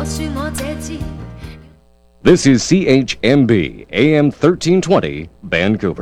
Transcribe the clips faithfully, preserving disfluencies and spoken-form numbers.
算我這次 This is C H M B A M thirteen twenty Vancouver。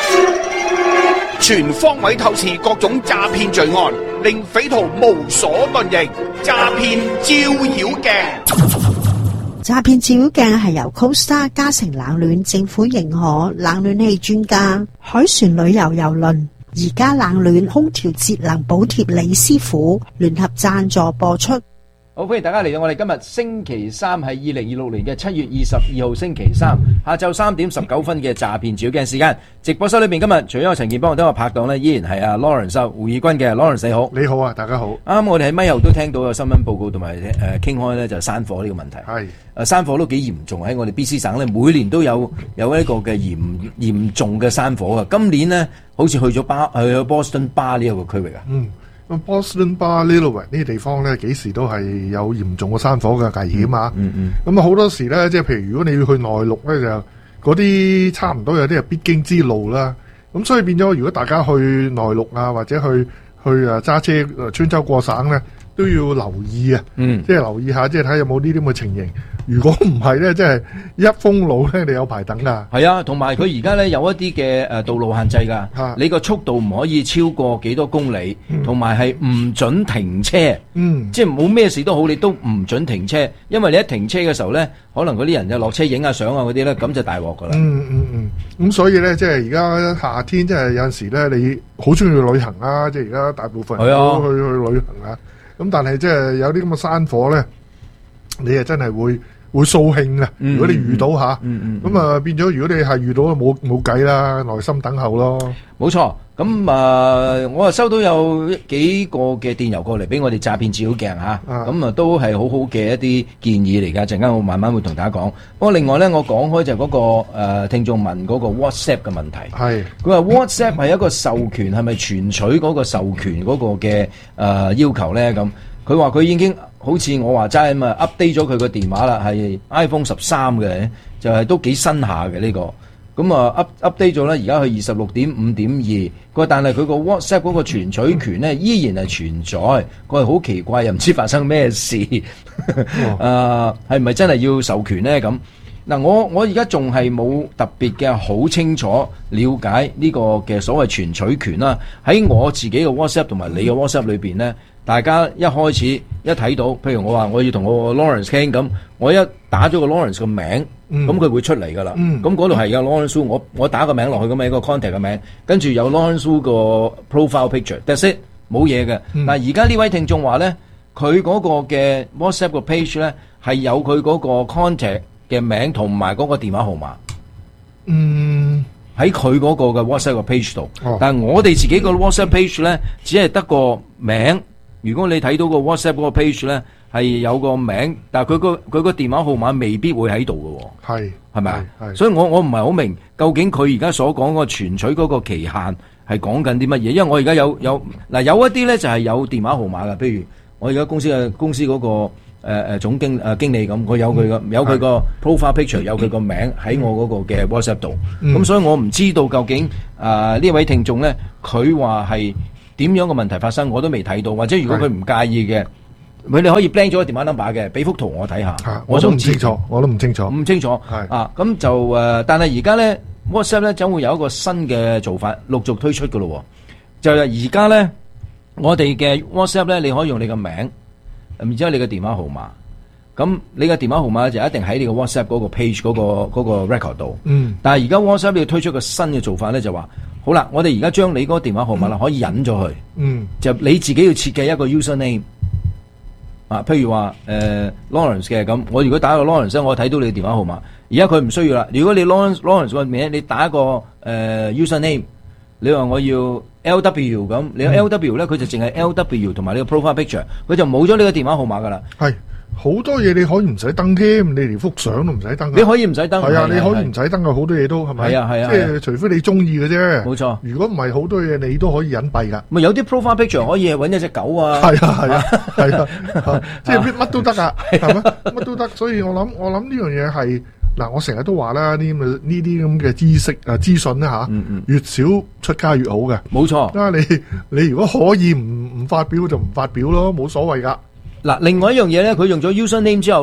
全方位透視各種詐騙罪案，令匪徒無所遁形。詐騙照妖鏡。 詐騙照妖鏡係由 Costa 嘉誠冷暖政府認可冷暖氣專家海船旅遊郵輪而家冷暖空調節能補貼李師傅聯合贊助播出。 好，歡迎大家嚟到我哋今日星期三係二零二六年嘅七月二十二號星期三下晝三點十九分嘅詐騙照妖鏡時間。直播室裏邊今日除咗我陳健邦，我都有拍檔呢，依然係阿 Lawrence 胡以軍嘅 Lawrence 你好。 你好啊，大家好。 啱啱我哋喺咪後都聽到有新聞報告同埋誒傾開呢，就山火呢個問題。係誒山火都幾嚴重，喺我哋 B C 省呢，每年都有有一個嘅嚴嚴重嘅山火嘅。今年呢，好似去咗巴去咗 Boston Bar 呢一個區域啊。嗯。 咁 Boston Bar、Lillooet 呢啲地方咧，幾時都係有嚴重嘅山火嘅危險啊！ 嗯嗯。 咁啊好多時咧，即係譬如如果你要去內陸咧，就嗰啲差唔多有啲係必經之路啦。咁所以變咗，如果大家去內陸啊，或者去去啊揸車穿州過省咧，都要留意啊！嗯。即係留意下，即係睇有冇呢啲咁嘅情形。如果唔係咧，即係一封路咧，你有排等噶。 係啊，同埋佢而家咧有一啲嘅誒道路限制噶，啊、你個速度唔可以超過幾多公里，同埋係唔准停車。嗯，即係冇咩事都好，你都唔准停車，因為你一停車嘅時候咧，可能嗰啲人就落車影下相啊嗰啲咧，咁就大鑊噶啦。 嗯嗯嗯，咁、嗯、所以咧，即係而家夏天，即係有陣時咧，你好中意去旅行啊，即係而家大部分人都去、啊、去旅行啊。咁但係即係有啲咁嘅山火咧，你係真係會。會掃興啊！如果你遇到吓，咁、嗯、啊、嗯嗯、變咗，如果你係遇到冇冇計啦，耐心等候咯。 冇錯，咁啊、呃，我啊收到有幾個嘅電郵過嚟俾我哋詐騙照妖鏡吓，咁啊都係好好嘅一啲建議嚟噶。陣間我慢慢會同大家講。不過另外咧，我講開就嗰、那個誒、呃、聽眾問嗰個 WhatsApp 嘅問題，係佢話 WhatsApp 係一個授權，係咪存取嗰個授權嗰個嘅誒、呃、要求咧？咁佢話佢已經。好似我話齋咁啊 update 咗佢個電話啦，係 iPhone 十三嘅，就係、是、都幾新下嘅呢個。咁啊 up update 咗咧，而家去二十六點五點二。佢話但係佢個 WhatsApp 嗰個存取權咧依然係存在。佢係好奇怪，又唔知發生咩事。誒係咪真係要授權咧？咁嗱，我我而家仲係冇特別嘅好清楚了解呢個嘅所謂存取權啦。喺我自己嘅 WhatsApp 同埋你嘅 WhatsApp 裏邊咧。大家一開始一睇到，譬如我話我要同我 Lawrence 傾咁，我一打咗個 Lawrence 個名，咁佢、嗯、會出嚟噶啦。咁嗰度係有 Lawrence，我我打個名落去咁樣一個 contact 嘅名，跟住有 Lawrence 個 profile picture，that's it，冇嘢嘅。但係而家呢位聽眾話咧，佢嗰個嘅 WhatsApp 個 page 咧係有佢嗰個 contact 嘅名同埋嗰個電話號碼。嗯，喺佢嗰個嘅 WhatsApp 個 page 度，哦、但係我哋自己個 WhatsApp page 咧，只係得個名。如果你睇到個 WhatsApp 嗰個 page 咧，係有個名，但係佢個佢個電話號碼未必會喺度嘅。係係咪啊？所以我我唔係好明，究竟佢而家所講個存取嗰個期限係講緊啲乜嘢？因為我而家有有嗱有一啲咧就係有電話號碼嘅，譬如我而家公司嘅公司嗰個誒誒總經誒經理咁，佢有佢個有佢個 profile picture，有佢個名喺我嗰個嘅 WhatsApp 度。咁所以我唔知道究竟啊呢位聽眾咧，佢話係。點樣嘅問題發生我都未睇到，或者如果佢唔介意嘅，佢哋可以 blank 咗個電話 number 嘅，俾幅圖我睇下。 我都唔清楚，我都唔清楚， 唔清楚。係啊，咁就誒、呃，但係而家咧 WhatsApp 咧將會有一個新嘅做法，陸續推出噶咯。就係而家咧，我哋嘅 WhatsApp 咧，你可以用你嘅名，然之後你嘅電話號碼。咁你嘅電話號碼就一定喺你嘅 WhatsApp 嗰個 page 嗰、嗰個、嗰個 record 度。嗯。但係而家 WhatsApp 你要推出個新嘅做法咧，就話。好啦，我哋而家將你嗰個電話號碼啦，可以隱咗佢。嗯，就你自己要設計一個 user name。啊，譬如話誒、呃、Lawrence 嘅咁，我如果打個 Lawrence，我睇到你嘅電話號碼。而家佢唔需要啦。如果你 Lawrence Lawrence 個名，你打一個誒、呃、user name，你話我要 L W 咁，你 L W 咧，佢就淨係 L W 同埋呢個 profile picture，佢就冇咗呢個電話號碼噶啦。係。 好多嘢你可以唔使登添，你連幅相都唔使登。 你可以唔使登， 係啊，你可以唔使登嘅，好多嘢都係咪？係啊係啊，即係除非你中意嘅啫。冇錯，如果唔係，好多嘢你都可以隱蔽噶。 咪有啲 profile picture 可以係揾一隻狗啊。 係啊係啊係啊，即係乜都得啊，係咪？乜都得。所以我諗我諗呢樣嘢係嗱，我成日都話啦，呢咁呢啲咁嘅知識啊資訊咧吓，越少出街越好嘅。冇錯。啊，你你如果可以唔唔發表就唔發表咯，冇所謂噶。 嗱，另外一樣嘢咧，佢用咗 user name 之後咧，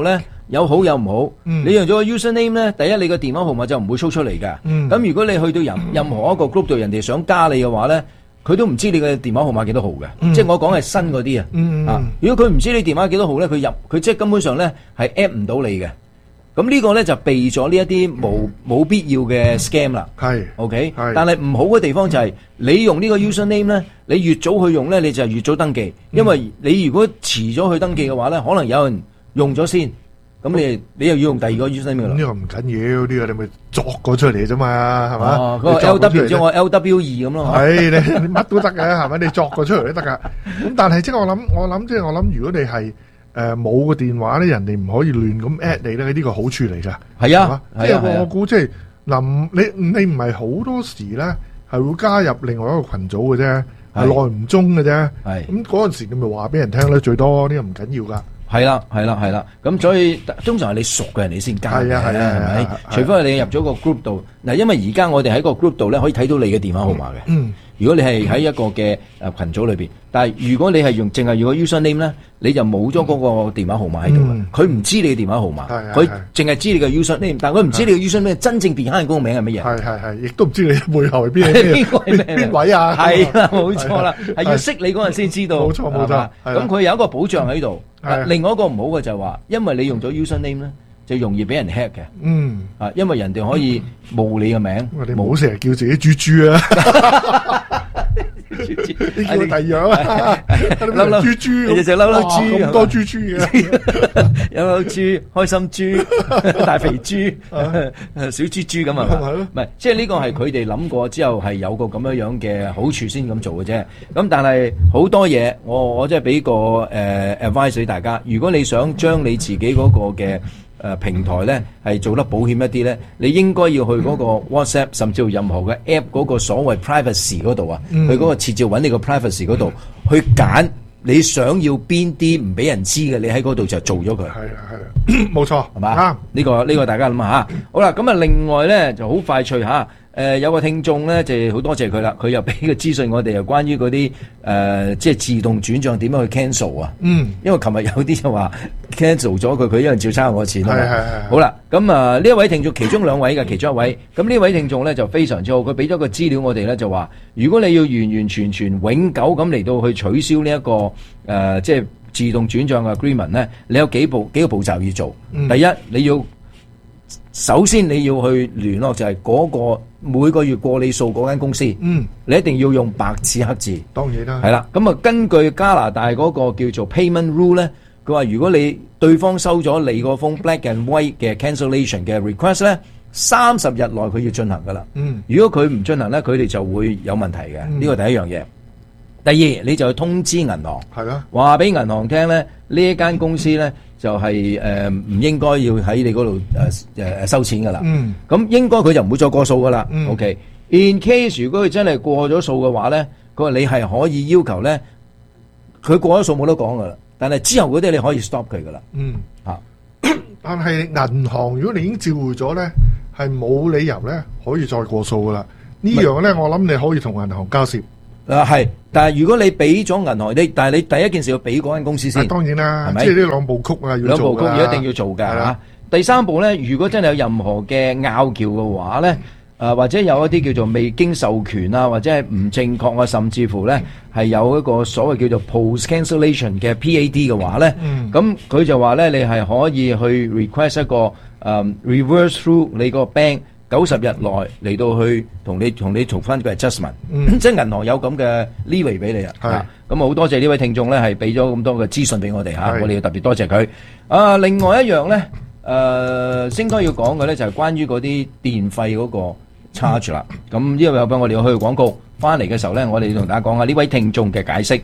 有好有唔好。 嗯、 你用咗個 username 咧，第一你個電話號碼就唔會 show 出嚟㗎。咁、嗯、如果你去到任任何一個 group 度，人哋想加你嘅話咧，佢都唔知你嘅電話號碼幾多號嘅。嗯、即係我講係新嗰啲啊。 嗯、啊， 如果佢唔知你電話幾多號咧，佢入佢即係根本上咧係 add 唔到你嘅。咁呢個咧就避咗呢一啲冇冇必要嘅 scam 啦。係 ，OK。但係唔好嘅地方就係、是、你用呢個 username 咧，你越早去用咧，你就越早登記。因為你如果遲咗去登記嘅話咧，可能有人用咗先，咁你你又要用第二個 username 啦。呢、 嗯這個唔緊要，呢、這個你咪作個出嚟啫嘛，係嘛？ 哦，嗰個 L W 即係我 L W 二咁咯。 係你乜都得嘅，係咪？你作個出嚟都得噶。咁但係即係我諗，我諗即係我諗，如果你係。誒，冇個電話咧，人哋唔可以亂咁 at 你咧，呢個好處嚟噶。係啊，即係我我估即係嗱，你你唔係好多時咧係會加入另外一個群組嘅啫，係耐唔中嘅啫。係咁嗰陣時你咪話俾人聽咧，最多呢個唔緊要噶。係啦，係啦，係啦。咁所以通常係你熟嘅人你先加嘅，係啊，係啊，係咪？除非係你入咗個 group 度嗱，因為而家我哋喺個 group 度咧可以睇到你嘅電話號碼嘅。嗯。如果你係喺一個嘅誒群組裏邊，但係如果你係用淨係用個 username 咧，你就冇咗嗰個電話號碼喺度嘅。佢唔知你嘅電話號碼，佢淨係知你嘅 username，但係佢唔知你嘅 username 真正 behind 嗰個名係乜嘢。係係係，亦都唔知你背後係邊邊個係咩邊位啊？係啦，冇錯啦，係要識你嗰陣先知道。冇錯冇錯。咁佢有一個保障喺度。另外一個唔好嘅就係話，因為你用咗 username 咧，就容易俾人 hack 嘅。嗯。啊，因為人哋可以冒你嘅名。你唔好成日叫自己豬豬啊！你叫第二樣啊？嬲嬲豬豬，你就嬲嬲豬，咁多豬豬嘅，有嬲豬、開心豬、大肥豬、小豬豬咁啊？唔係，即係呢個係佢哋諗過之後係有個咁樣樣嘅好處先咁做嘅啫。咁但係好多嘢，我我即係俾個誒 advice 俾大家。如果你想將你自己嗰個嘅誒、呃、平台咧係做得保險一啲咧，你應該要去嗰個 WhatsApp，甚至乎任何嘅 App 嗰個所謂 privacy 嗰度啊，嗯、去嗰個設置揾你個 privacy 嗰度、嗯、去揀你想要邊啲唔俾人知嘅，你喺嗰度就做咗佢。係啊係啊，冇錯係嘛？呢、呢個呢、呢個大家諗下嚇。好啦，咁啊另外咧就好快脆嚇。誒、呃，有個聽眾咧，就好多謝佢啦。佢又俾個資訊我哋，又關於嗰啲誒，即係自動轉賬點樣去 cancel 啊？嗯，因為琴日有啲就話 cancel 咗佢，佢一樣照差我錢啊嘛。係係係。好啦，咁啊呢一位聽眾，其中兩位嘅其中一位，咁呢位聽眾咧就非常之好，佢俾咗個資料我哋咧就話，如果你要完完全全永久咁嚟到去取消呢、這、一個誒、呃，即係自動轉賬嘅 agreement 咧，你有幾步幾個步驟要做。嗯、第一，你要首先你要去聯絡就係嗰、那個。每個月過你數嗰間公司，嗯，你一定要用白紙黑字。當然啦，係啦。咁啊，根據加拿大嗰個叫做 payment rule 咧，佢話如果你對方收咗你個封 black and white 嘅 cancellation 嘅 request 咧，三十日內佢要進行噶啦。嗯，如果佢唔進行咧，佢哋就會有問題嘅。呢、嗯、個第一樣嘢。第二，你就去通知銀行，係啦，話俾銀行聽咧，呢一間公司咧就係誒唔應該要喺你嗰度誒誒收錢噶啦。嗯，咁應該佢就唔會再過數噶啦。嗯 OK，in case 如果佢真係過咗數嘅話咧，佢話你係可以要求咧，佢過咗數冇得講噶啦，但係之後嗰啲你可以 stop 佢噶啦。嗯，吓，但係銀行如果你已經召回咗咧，係冇理由咧可以再過數噶啦。呢樣咧，我諗你可以同銀行交涉。啊，係，但係如果你俾咗銀行，你但係你第一件事要俾嗰間公司先。當然啦，係咪？即係呢兩部曲啊，要做噶。兩部曲要一定要做噶吓。第三步咧，如果真係有任何嘅拗撬嘅話咧，誒、呃、或者有一啲叫做未經授權啊，或者係唔正確啊，甚至乎咧係有一個所謂叫做 post cancellation 嘅 P A D 嘅話咧，咁、嗯、佢就話咧你係可以去 request 一個誒、um, reverse through 你個 bank。九十日內嚟到去同你同你做翻個 adjustment，、嗯、即係銀行有咁嘅 leeway 俾你啊！咁啊好多謝呢位聽眾咧，係俾咗咁多嘅資訊俾我哋嚇，我哋要特別多謝佢。啊，另外一樣咧，誒、呃，應該要講嘅咧就係關於嗰啲電費嗰個 charge 啦。咁呢個有俾我哋要去廣告，翻嚟嘅時候咧，我哋要同大家講下呢位聽眾嘅解釋。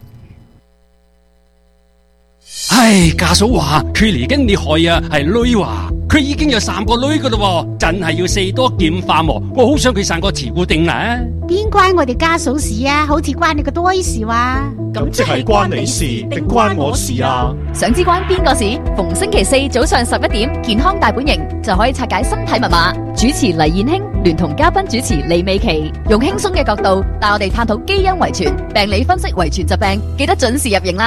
唉，家嫂話佢嚟緊你害啊，係女話佢已經有三個女噶啦，真係要四多劍化喎。我好想佢生個慈固定啊！ 邊關我哋家嫂事啊？好似關你個多事話。 咁即係關你事定關我事啊？ 想知關邊個事？逢星期四早上十一點，健康大本營就可以拆解身體密碼。主持黎燕卿聯同嘉賓主持李美琪，用輕鬆嘅角度帶我哋探討基因遺傳、病理分析遺傳疾病，記得準時入營啦！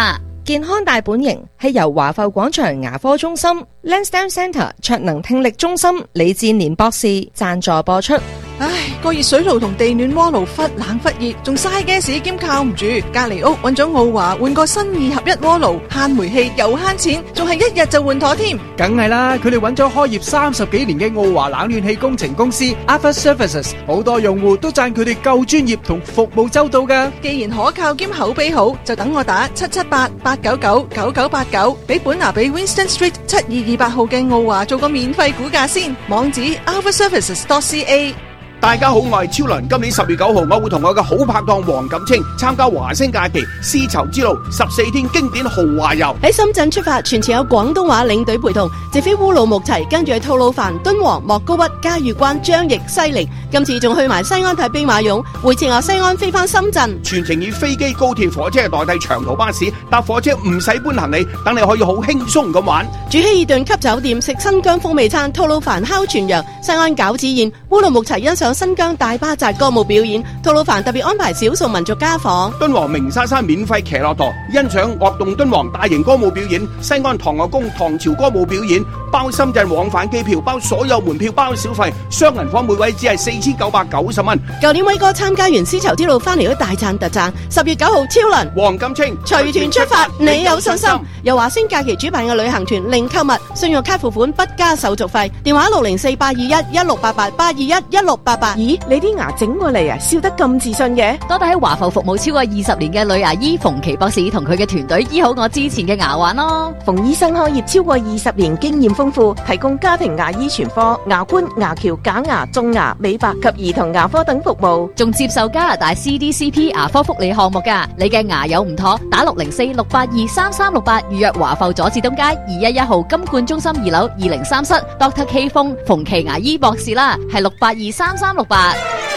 健康大本營係由華埠廣場牙科中心 Lansdowne Centre 卓能聽力中心李志年博士贊助播出。 唉，個熱水爐同地暖鍋爐忽冷忽熱，仲嘥 gas 兼靠唔住。隔離屋揾咗奧華換個新二合一鍋爐，慳煤氣又慳錢，仲係一日就換妥添。 梗係啦，佢哋揾咗開業三十幾年嘅奧華冷暖氣工程公司 Alpha Services， 好多用戶都讚佢哋夠專業同服務周到㗎。 既然可靠兼口碑好，就等我打七七八八九九九九八九，俾本拿比 Winston Street 七二二八號嘅奧華做個免費估價先。網址 alpha services dot c a。 大家好，我係超倫。今年十月九號，我會同我嘅好拍檔黃錦清參加華星假期絲綢之路十四天經典豪華遊。 喺深圳出發，全程有廣東話領隊陪同，直飛烏魯木齊，跟住去吐魯番、敦煌、莫高窟、嘉峪關、張掖、西寧。今次仲去埋西安睇兵馬俑，回程由西安飛翻深圳。 全程以飛機、高鐵、火車代替長途巴士，搭火車唔使搬行李，等你可以好輕鬆咁玩。 住希爾頓級酒店，食新疆風味餐，吐魯番烤全羊，西安餃子宴，烏魯木齊欣賞新疆大巴扎歌舞表演，吐魯番特別安排少數民族家訪， 敦煌鳴沙山免費騎駱駝，欣賞樂動敦煌大型歌舞表演，西安唐樂宮唐朝歌舞表演，包深圳往返機票，包所有門票，包小費，雙人房每位只係四千九百九十蚊。 舊年威哥參加完絲綢之路翻嚟都大讚特讚，十月九號超輪黃錦清隨團出發，你有信心？由華星假期主辦嘅旅行團，零購物，信用卡付款不加手續費，電話六零四八二一一六八八八二一一六八八。 咦，你啲牙整過嚟啊，笑得咁自信嘅？ 多得喺華埠服務超過二十年嘅女牙醫馮琪博士同佢嘅團隊醫好我之前嘅牙患咯。 馮醫生開業超過二十年，經驗豐富，提供家庭牙醫全科、牙冠、牙橋、假牙、種牙、美白及兒童牙科等服務， 仲接受加拿大 C D C P 牙科福利項目噶。你嘅牙有唔妥，打六零四六八二三三六八預約華埠佐治東街二一一號金冠中心二樓二零三室 Doctor K 風馮琪牙醫博士啦，係六八二三三六八。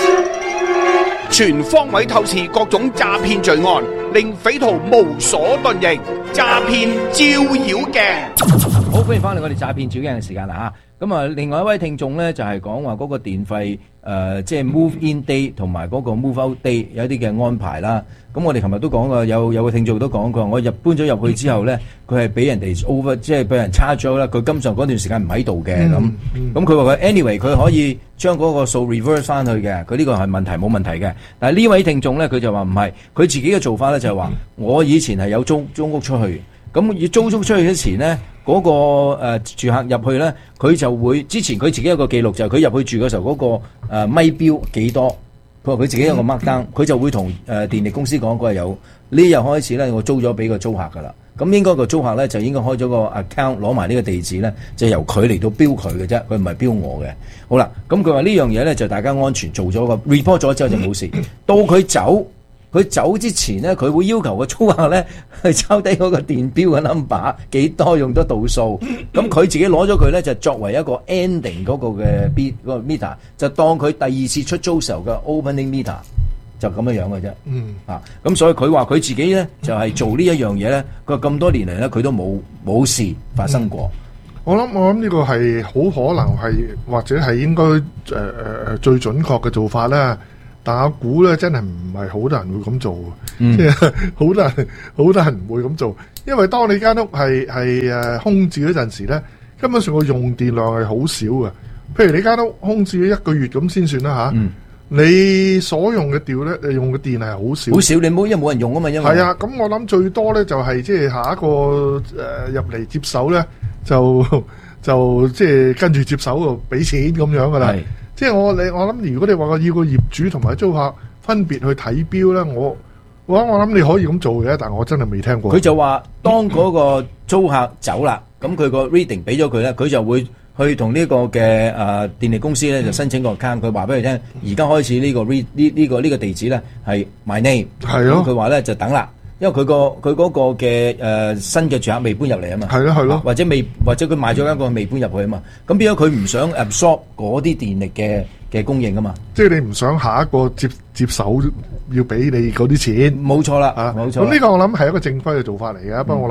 全方位透視各種詐騙罪案，令匪徒無所遁形。詐騙照妖鏡， 好，歡迎翻嚟我哋詐騙照妖鏡嘅時間啦吓。咁啊，另外一位聽眾咧就係講話嗰個電費誒、呃，即係 move in day 同埋嗰個 move out day 有一啲嘅安排啦。咁我哋琴日都講過，有有個聽眾都講過，我入搬咗入去之後咧，佢係俾人哋 over，即係俾人差咗啦。佢根本上嗰段時間唔喺度嘅咁，咁佢話佢 anyway 佢可以將嗰個數 reverse 翻去嘅，佢呢個係問題冇問題嘅。但係呢位聽眾咧，佢就話唔係，佢自己嘅做法咧就係話，我以前係有租租屋出去，咁要租租出去之前咧。嗰、那個、呃、住客入去咧，佢就會之前佢自己有個記錄，就係佢入去住嘅時候嗰、那個誒、呃、咪標幾多，佢話佢自己有個 mark down，佢就會同誒、呃、電力公司講，佢係有呢日開始咧，我租咗俾個租客噶啦，咁應該個租客咧就應該開咗個 account 攞埋呢個地址咧，就由佢嚟到標佢嘅啫，佢唔係標我嘅。好啦，咁佢話呢樣嘢咧就大家安全做咗個 report 咗之後就冇事，到佢走。佢走之前咧，佢會要求個租客咧去抄低嗰個電錶嘅 number 幾多用得度數，咁佢自己攞咗佢咧就作為一個 ending 嗰個嘅 b 嗰個 meter，就當佢第二次出租時候嘅 opening meter，就咁樣樣嘅啫。嗯，啊，咁所以佢話佢自己咧就係、是、做呢一樣嘢咧，佢咁多年嚟咧佢都冇冇事發生過。 嗯、我諗我諗呢個係好可能係或者係應該誒誒誒最準確嘅做法啦。但我估咧，真係唔係好多人會咁做，即係好多人好多人唔會咁做，因為當你間屋係係誒空置嗰陣時咧，根本上個用電量係好少嘅。譬如你間屋空置咗一個月咁先算啦吓，嗯、你所用嘅電咧，你用嘅電係好少， 好少，你冇因為冇人用啊嘛，因為係啊，咁我諗最多咧就係即係下一個誒入嚟接手咧，就就即係跟住接手就俾錢咁樣噶啦。即係我你我諗，如果你話我要個業主同埋租客分別去睇錶咧，我我我諗你可以咁做嘅，但係我真係未聽過。 佢就話當嗰個租客走啦，咁佢個 reading 俾咗佢咧，佢就會去同呢個嘅誒、呃、電力公司咧就申請個 account，佢話俾佢聽，而家開始呢個 read 呢呢個呢個地址咧係 my name，係咯，佢話咧就等啦。因為佢個佢嗰個嘅誒、呃、新嘅住客未搬入嚟啊嘛，係咯係咯，或者未或者佢買咗間個未搬入去啊嘛，咁變咗佢唔想 absorb 嗰啲電力嘅嘅供應啊嘛， 即係你唔想下一個接接手要俾你嗰啲錢， 冇錯啦啊，冇錯。 咁呢個我諗係一個正規嘅做法嚟嘅，不過、嗯、我諗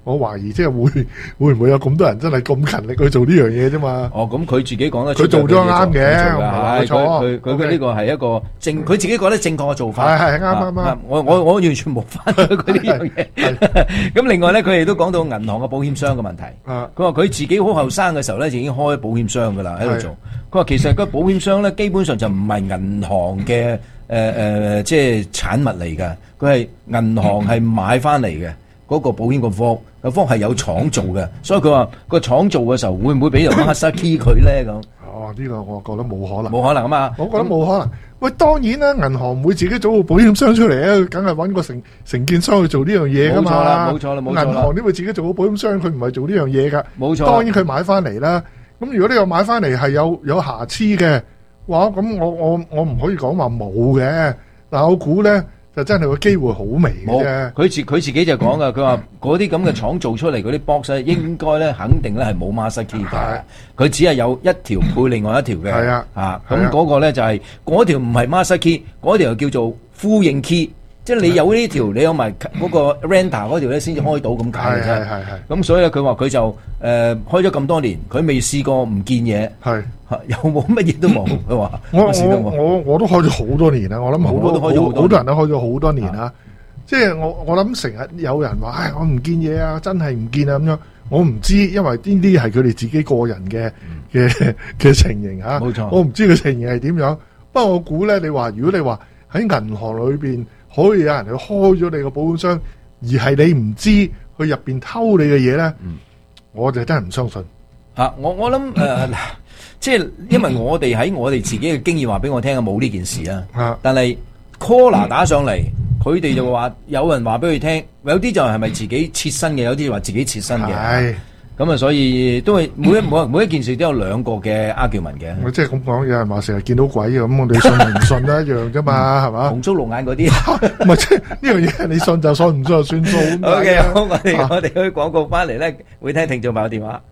我懷疑即係會會唔會有咁多人真係咁勤力去做呢樣嘢啫嘛？ 哦，咁佢自己講得出， 佢做咗啱嘅，唔係話佢錯。 佢佢佢呢個係一個正，佢自己覺得正確嘅做法。 係係啱啱啱。 我我我完全冇翻佢呢樣嘢。咁另外咧，佢哋都講到銀行嘅保險商嘅問題。佢話佢自己好後生嘅時候咧，就已經開保險商噶啦喺度做。佢話其實個保險商咧，基本上就唔係銀行嘅誒誒，即係產物嚟㗎。佢係銀行係買翻嚟嘅。嗰個保險個方個方係有廠做嘅，所以佢話個廠做嘅時候會唔會俾人 master key 佢咧咁？ 哦，呢個我覺得冇可能， 冇可能啊嘛！ 我覺得冇可能。喂，當然啦，銀行唔會自己做個保險商出嚟啊，梗係揾個承承建商去做呢樣嘢噶嘛。 冇錯啦，冇錯啦，冇錯啦。 銀行點會自己做個保險商？佢唔係做呢樣嘢噶。 冇錯。 當然佢買翻嚟啦。咁如果你又買翻嚟係有有瑕疵嘅，哇！咁我我我唔可以講話冇嘅，但我估咧。就真係個機會好微嘅啫。 佢自佢自己就講噶，佢話嗰啲咁嘅廠做出嚟嗰啲 box 咧，應該咧肯定咧係冇 master key 嘅。佢只係有一條配另外一條嘅。係啊，啊咁嗰個咧就係嗰條唔係 master key，嗰條叫做呼應 key。即係你有呢條，你有埋嗰個 renter 嗰條咧，先至開到咁解嘅啫。係係係。咁所以咧，佢話佢就誒開咗咁多年，佢未試過唔見嘢。係。有冇乜嘢都冇？佢話我我我我都開咗好多年啦，我諗好多好多人都開咗好多年啦。即係我我諗成日有人話，唉，我唔見嘢啊，真係唔見啊咁樣。我唔知，因為呢啲係佢哋自己個人嘅嘅嘅情形嚇。冇錯。我唔知佢情形係點樣。不過我估咧，你話如果你話喺銀行裏邊可以有人去開咗你個保險箱，而係你唔知佢入邊偷你嘅嘢咧，我就真係唔相信。 啊，我我諗誒。即係因為我哋喺我哋自己嘅經驗話俾我聽啊，冇呢件事啊。但係 caller 打上嚟，佢哋就話有人話俾佢聽，有啲就係咪自己切身嘅，有啲話自己切身嘅。係咁啊，所以都係每一每每一件事都有兩個嘅 argument 嘅。 我即係咁講，有人話成日見到鬼咁，我哋信唔信都一樣啫嘛，係嘛？ 紅粗龍眼嗰啲， 唔係即係呢樣嘢，你信就信，唔信就算數。 OK，好，我哋我哋去廣告翻嚟咧，會聽聽眾朋友電話。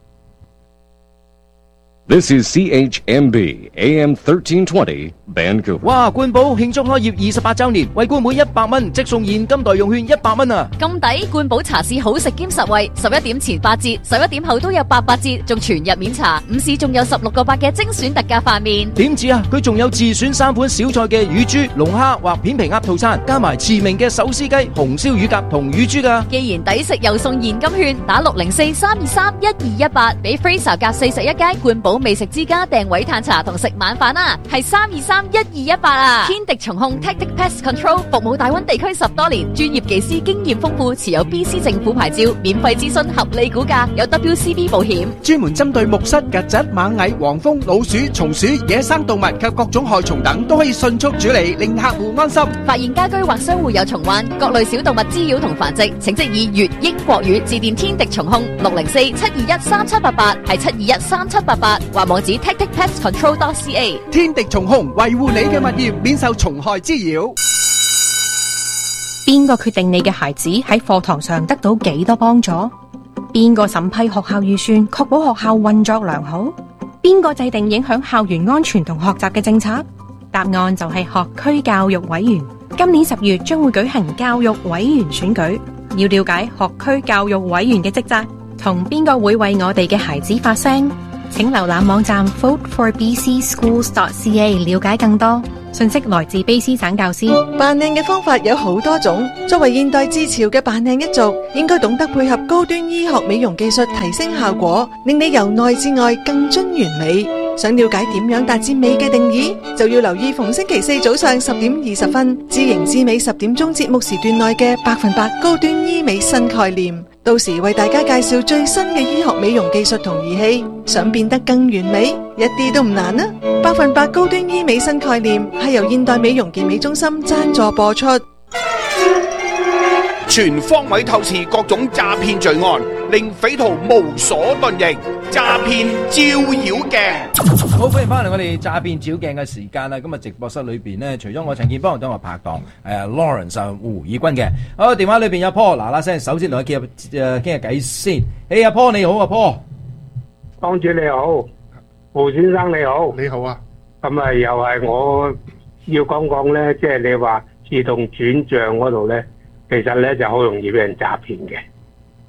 This is C H M B A M thirteen twenty Vancouver。 哇！冠寶慶祝開業二十八週年，為冠每一百蚊即送現金代用券一百蚊啊！ 咁抵！冠寶茶市好食兼實惠，十一點前八折，十一點後都有八八折，仲全日免茶。午市仲有十六個八嘅精選特價飯麵。 點止啊！佢仲有自選三款小菜嘅乳豬、龍蝦或片皮鴨套餐，加埋馳名嘅手撕雞、紅燒乳鴿同乳豬噶。 既然抵食又送現金券，打六零四三二三一二一八，俾 Fraser 隔四十一街冠寶美食之家訂位嘆茶同食晚飯啊，係三二三一二一八啊！天敵蟲控 Tactic Pest Control 服務大灣地區十多年，專業技師經驗豐富，持有 B C 政府牌照，免費諮詢合理估價，有 W C B 保險， 專門針對木蝨、曱甴、螞蟻、黃蜂、老鼠、松鼠、野生動物及各種害蟲等，都可以迅速處理，令客戶安心。 發現家居或商戶有蟲患，各類小動物滋擾同繁殖，請即以粵英國語致電天敵蟲控六零四七二一三七八八，係七二一三七八八，或網址 tactic pest control dot c a。 天敵蟲控維護你嘅物業免受蟲害滋擾。 邊個決定你嘅孩子喺課堂上得到幾多幫助？邊個審批學校預算，確保學校運作良好？邊個制定影響校園安全同學習嘅政策？答案就係學區教育委員。今年十月將會舉行教育委員選舉，要了解學區教育委員嘅職責，同邊個會為我哋嘅孩子發聲？請瀏覽網站 vote for b c schools dot c a 了解更多。信息來自卑詩省教師。 扮靚嘅方法有好多種，作為現代自潮嘅扮靚一族，應該懂得配合高端醫學美容技術提升效果，令你由內至外更臻完美。想了解點樣達至美嘅定義，就要留意逢星期四早上十點二十分，知型知美十點鐘節目時段內嘅百分百高端醫美新概念。到時為大家介紹最新嘅醫學美容技術同儀器，想變得更完美，一啲都唔難啊！百分百高端醫美新概念係由現代美容健美中心贊助播出。 全方位透視各種詐騙罪案，令匪徒無所遁形。詐騙照妖鏡， 好，歡迎翻嚟我哋詐騙照鏡嘅時間啦！今日直播室裏邊呢，除咗我陳建邦同我拍檔誒 Lawrence 啊胡以軍嘅，好，電話裏邊有 Paul 嗱嗱聲，首先同佢傾誒傾下偈先。誒阿 Paul 你好啊 Paul， 當主你好，胡先生你好， 你好啊。 咁啊又係我要講講咧，即係你話自動轉賬嗰度咧，其實咧就好容易俾人詐騙嘅。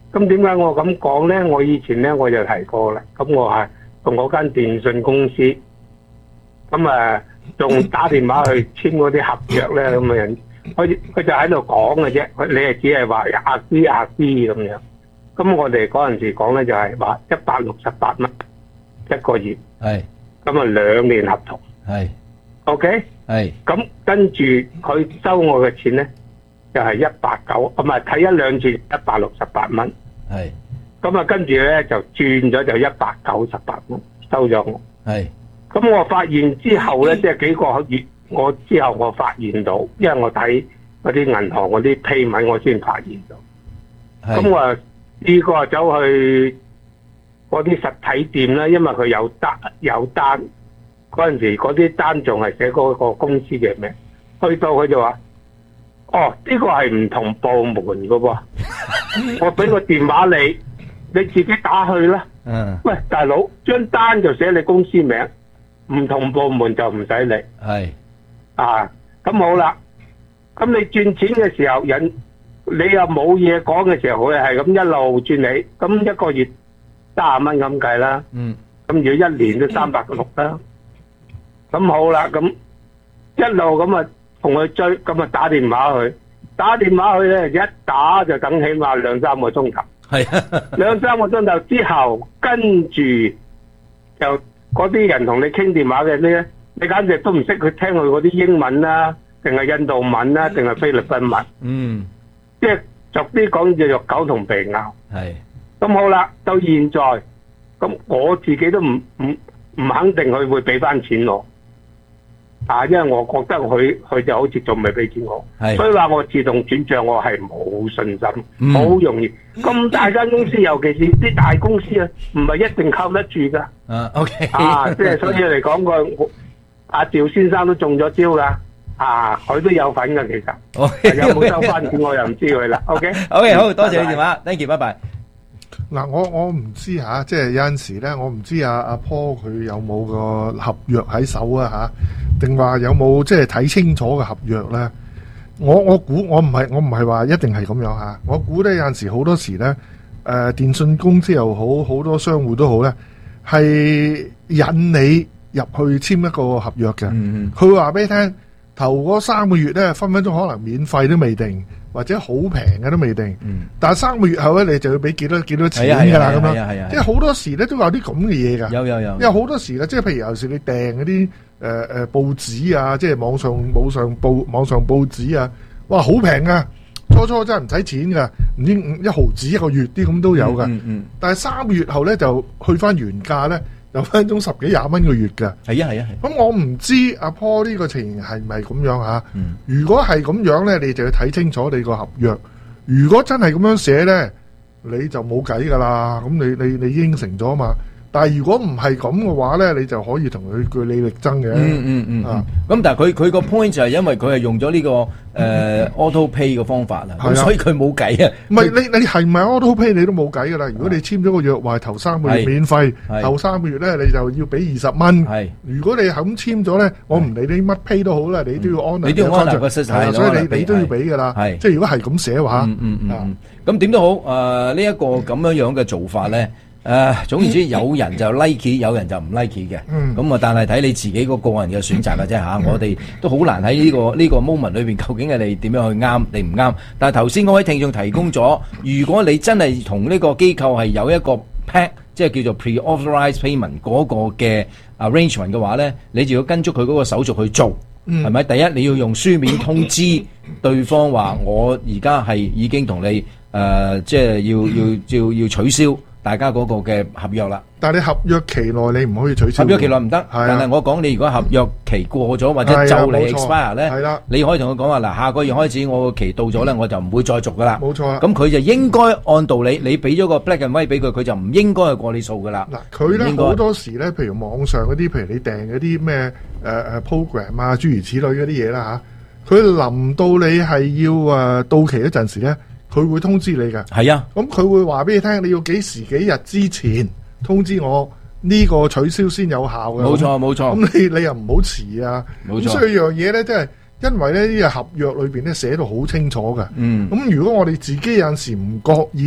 咁點解我咁講咧？我以前咧我就提過啦。咁我係同嗰間電信公司，咁啊仲打電話去簽嗰啲合約咧，咁嘅人，佢佢就喺度講嘅啫。佢你係只係話壓啲壓啲咁樣。咁我哋嗰陣時講咧就係話一百六十八蚊一個月， 係咁啊兩年合同， 係 OK， 係咁跟住佢收我嘅錢咧就係一百九，唔係睇一兩次一百六十八蚊， 係咁啊跟住咧就轉咗就一百九十八蚊收咗我， 係咁我發現之後咧，即係幾個月我之後我發現到，因為我睇嗰啲銀行嗰啲批文，我先發現到，咁我呢個走去嗰啲實體店啦，因為佢有單有單嗰陣時，嗰啲單仲係寫嗰個公司嘅名，去到佢就話：哦，呢個係唔同部門嘅喎，我俾個電話你，你自己打去啦。 嗯， 喂，大佬，張單就寫你公司名，唔同部門就唔使理。 係啊，咁好啦，咁你轉錢嘅時候人。你又冇嘢講嘅時候，佢係咁一路轉你，咁一個月三十蚊咁計啦。 嗯。 咁如果一年都三百六啦。咁好啦，咁一路咁啊同佢追，咁啊打電話去，打電話去咧一打就等起碼兩三個鐘頭。 係啊。兩三個鐘頭之後，跟住就嗰啲人同你傾電話嘅咧，你簡直都唔識佢聽佢嗰啲英文啦，定係印度文啦，定係菲律賓文。 嗯。 即係逐啲講就肉狗同鼻拗， 係咁好啦。到現在咁我自己都唔唔唔肯定佢會俾翻錢我，啊，因為我覺得佢佢就好似仲未俾錢我，所以話我自動轉賬我係冇信心，好、嗯、容易。咁大間公司，尤其是啲大公司啊，唔係一定靠得住噶。 啊 ，OK， 啊，即係所以嚟講個阿趙先生都中咗招噶。啊，佢都有份㗎，其實。Okay, 有冇收翻錢我又唔知佢啦。OK，OK， 好多謝你電話 ，thank you，拜拜。 嗱，我我唔知嚇，即係有陣時咧，我唔知阿阿 Paul 佢有冇個合約喺手啊嚇，定話有冇即係睇清楚嘅合約咧？我我估我唔係我唔係話一定係咁樣嚇，我估咧有陣時好多時咧，誒、呃、電信公司又好，好多商戶都好咧，係引你入去簽一個合約嘅。嗯佢會話俾你聽。頭嗰三個月咧，分分鐘可能免費都未定，或者好平嘅都未定。嗯、但係三個月後咧，你就要俾幾多幾多錢㗎啦咁樣。即係好多時咧都有啲咁嘅嘢㗎。有有有。因為好多時咧，即係譬如有時你訂嗰啲誒誒報紙啊，即係網上網上報網上報紙啊，哇好平啊！初初真係唔使錢㗎，唔知一毫子一個月啲咁都有㗎。嗯嗯嗯、但係三個月後咧就去翻原價咧。有分鐘十幾廿蚊個月㗎， 係啊係啊係。 咁我唔知阿 Paul 呢個情形係咪咁樣嚇？嗯、如果係咁樣咧，你就要睇清楚你個合約。如果真係咁樣寫咧，你就冇計㗎啦。咁你你你應承咗嘛？但係如果唔係咁嘅話咧，你就可以同佢據理力爭嘅。 嗯嗯嗯。啊，咁但係佢佢個 point 就係因為佢係用咗呢、這個誒、呃、auto pay 嘅方法啦，咁所以佢冇計啊。 唔係你你係唔係 auto pay 你都冇計㗎啦。如果你簽咗個約話頭三個月免費，後三個月咧你就要俾二十蚊。係。如果你係咁簽咗咧，我唔理你乜 pay 都好啦，你都要 honour。你都要 honour 個 system，所以你你都要俾㗎啦。係。即係如果係咁寫話， 嗯嗯嗯。咁點都好，誒呢一個咁樣樣嘅做法咧。誒、呃，總言之，有人就 like， 有人就唔 like 嘅。嗯。咁啊，但係睇你自己個個人嘅選擇嘅啫嚇。嗯、我哋都好難喺呢、這個呢、這個 moment 裏邊，究竟係你點樣去啱定唔啱？但係頭先嗰位聽眾提供咗，如果你真係同呢個機構係有一個 pack， 即係叫做 pre-authorized payment 嗰個嘅 arrangement 嘅話咧，你就要跟足佢嗰個手續去做，係咪、嗯？第一你要用書面通知對方話，我而家係已經同你誒、呃，即係要要要要取消。大家嗰個嘅合約啦， 但係你合約期內你唔可以取消。 合約期內唔得，但係我講你如果合約期過咗或者就嚟 expire 咧，係啦，你可以同佢講話嗱，下個月開始我個期到咗咧，我就唔會再續噶啦。冇錯。咁佢就應該按道理，你俾咗個 black and white 俾佢，佢就唔應該係過你數噶啦。 嗱，佢咧好多時咧，譬如網上嗰啲，譬如你訂嗰啲咩誒誒 program 啊，諸如此類嗰啲嘢啦嚇，佢臨到你係要誒到期嗰陣時咧。佢會通知你㗎， 係啊， 咁佢會話俾你聽，你要幾時幾日之前通知我呢個取消先有效嘅。 冇錯冇錯， 咁你你又唔好遲啊。冇錯，所以樣嘢咧，即係因為咧呢個合約裏邊咧寫到好清楚㗎。嗯，咁如果我哋自己有陣時唔覺意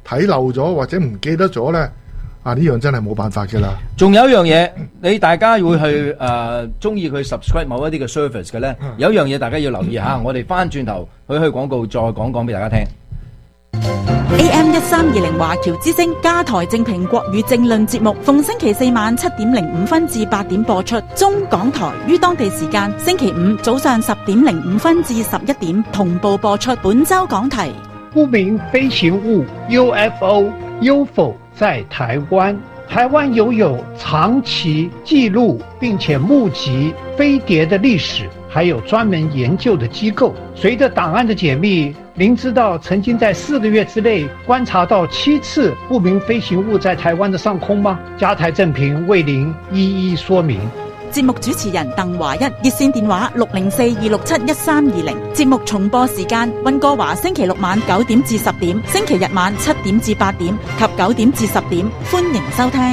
睇漏咗或者唔記得咗咧，啊呢樣真係冇辦法㗎啦。 仲有一樣嘢，你大家會去誒中意佢 subscribe 某一啲嘅 service 嘅咧，有一樣嘢大家要留意下，我哋翻轉頭去去廣告再講講俾大家聽。 A M 一三二零華僑之聲加台正評國語政論節目，逢星期四晚七點零五分至八點播出。中港台於當地時間星期五早上十點零五分至十一點同步播出。本周講題： 不明飛行物 U F O、U F O 在台灣。台灣擁有長期記錄並且目擊飛碟的歷史，還有專門研究的機構。隨着檔案的解密，您知道曾經在四個月之內觀察到七次不明飛行物在台灣的上空嗎？加台正評為您一一說明。 節目主持人鄧華一，熱線電話六零四二六七一三二零。節目重播時間：溫哥華星期六晚九點至十點，星期日晚七點至八點及九點至十點。歡迎收聽。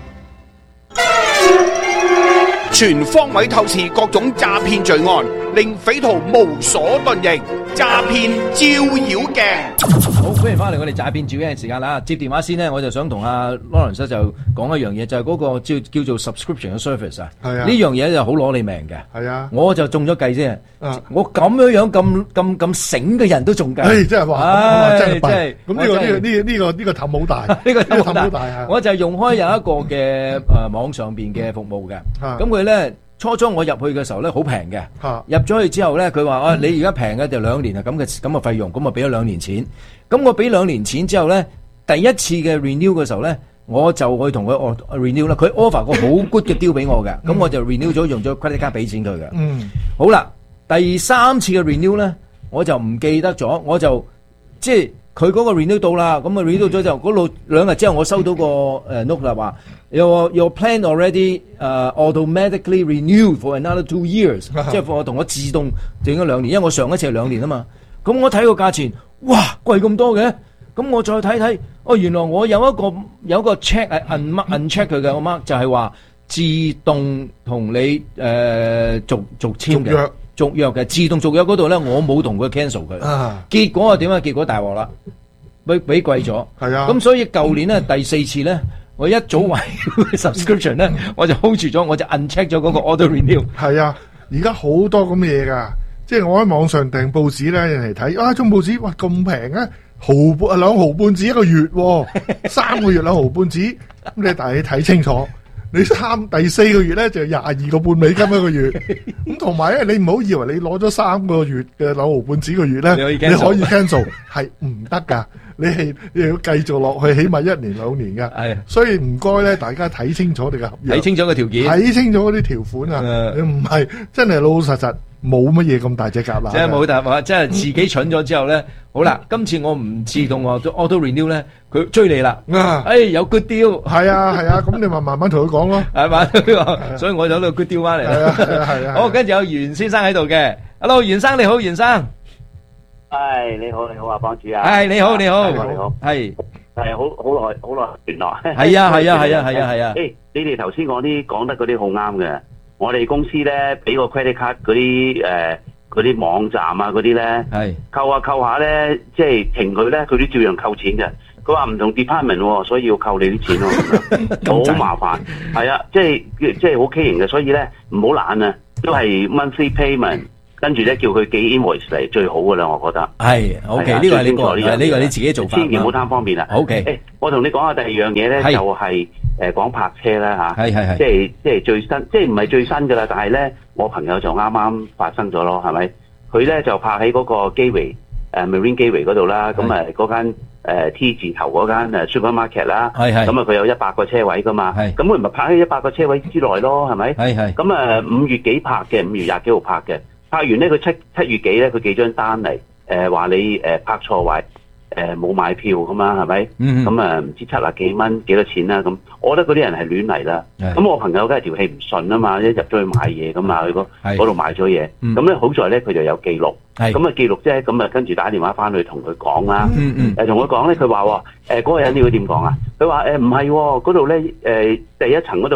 全方位透視各種詐騙罪案，令匪徒無所遁形。詐騙照妖鏡。 好，歡迎翻嚟我哋詐騙照妖鏡嘅時間啦。接電話先呢，我就想同阿 Lawrence 就講一樣嘢，就係、是、嗰個叫叫做 subscription 嘅 service 啊。係啊，呢樣嘢就好攞你命嘅。係啊，我就中咗計先。啊、我咁樣樣咁咁咁醒嘅人都中計。誒，真係話，真係弊。咁呢、這個呢、這個呢、這個呢、這個呢、這個氹好大。呢個氹好大啊！我就係用開有一個嘅誒、呃、網上邊嘅服務嘅。咁佢咧。初初我入去嘅時候咧，好平嘅。入咗去之後咧，佢話啊，你而家平嘅就兩年啊，咁嘅咁嘅費用，咁我俾咗兩年錢。咁我俾兩年錢之後咧，第一次嘅 renew 嘅時候咧，我就去同佢 renew 啦。佢 offer 個好 good 嘅 deal 俾我嘅，咁我就 renew 咗，用咗 credit card 俾錢佢嘅。嗯，好啦，第三次嘅 renew 咧，我就唔記得咗，我就即係佢嗰個 renew 到啦，咁啊 renew 咗就嗰度兩日之後，我收到個誒 note 啦話。Your your plan already、uh, automatically renewed for another two years， 即係我同我自動整咗兩年，因為我上一次係兩年啊嘛。咁我睇個價錢，哇貴咁多嘅，咁我再睇睇，哦原來我有一個有一個 check 係 unmark uncheck 佢嘅，我 mark 就係話自動同你誒、呃、續續簽嘅續約嘅自動續約嗰度咧，我冇同佢 cancel 佢、啊，結果係點啊？結果大鑊啦，比比貴咗。係啊，咁所以舊年咧第四次咧。我一早為 subscription 咧，我就 hold 住咗，我就 uncheck 咗嗰個 auto renew。係啊，而家好多咁嘅嘢噶，即係我喺網上訂報紙咧，人嚟睇啊，張報紙哇咁平啊，毫半兩毫半紙一個月、哦，三個月兩毫半紙，咁你但係你睇清楚，你三第四個月咧就廿二個半美金一個月，咁同埋咧你唔好以為你攞咗三個月嘅兩毫半紙個月咧，你可以 cancel 係唔得噶。你係你要繼續落去，起碼一年兩年噶，係，所以唔該咧，大家睇清楚你嘅合約，睇清楚個條件，睇清楚嗰啲條款啊，你唔係真係老老實實冇乜嘢咁大隻蛤乸，即係冇大話，即係自己蠢咗之後咧，好啦，今次我唔自動話 auto renew 咧，佢追你啦，誒有 good deal，係啊係啊，咁你咪慢慢同佢講咯，係嘛，所以我就攞 good deal 翻嚟啦，係啊，好，跟住有袁先生喺度嘅 ，hello 袁生你好，袁生。 係你好，你好啊，幫主啊！ 係你好，你好， 你好，係係好好耐，好耐聯絡。 係啊，係啊，係啊，係啊，係啊！ 誒，你哋頭先講啲講得嗰啲好啱嘅。我哋公司咧俾個 credit card 嗰啲誒嗰啲網站啊嗰啲咧，係扣下扣下咧，即係停佢咧，佢都照樣扣錢嘅。佢話唔同 department，所以要扣你啲錢咯，好麻煩。係啊，即係即係好畸形嘅，所以咧唔好懶啊，都係 monthly payment。跟住咧，叫佢寄 invoice 嚟最好噶啦，我覺得係 OK。呢個係呢個係呢個你自己做法，千祈唔好貪方便啦。OK，誒，我同你講下第二樣嘢咧，就係誒講泊車啦嚇，係係係，即係即係最新，即係唔係最新噶啦，但係咧，我朋友就啱啱發生咗咯，係咪？佢咧就泊喺嗰個 Gateway 誒 Marine Gateway 嗰度啦，咁誒嗰間誒 T 字頭嗰間誒 supermarket 啦，係係，咁啊佢有一百個車位噶嘛，係，咁佢咪泊喺一百個車位之內咯，係咪？係係，咁啊五月幾泊嘅，五月廿幾號泊嘅。拍完咧，佢七七月幾咧，佢寄張單嚟，誒、呃、話你誒拍錯位，誒冇買票咁啊，係咪？咁啊唔知七啊幾蚊幾多錢啦？咁我覺得嗰啲人係亂嚟啦。咁我朋友梗係條氣唔順啊嘛，一入咗去買嘢咁啊，去嗰度買咗嘢。咁咧好在咧，佢就有記錄。咁啊記錄啫，咁啊跟住打電話翻去同佢講啦。誒同佢講咧，佢話誒嗰個人你要點講啊？佢話誒唔係喎，嗰度咧誒第一層嗰度咧。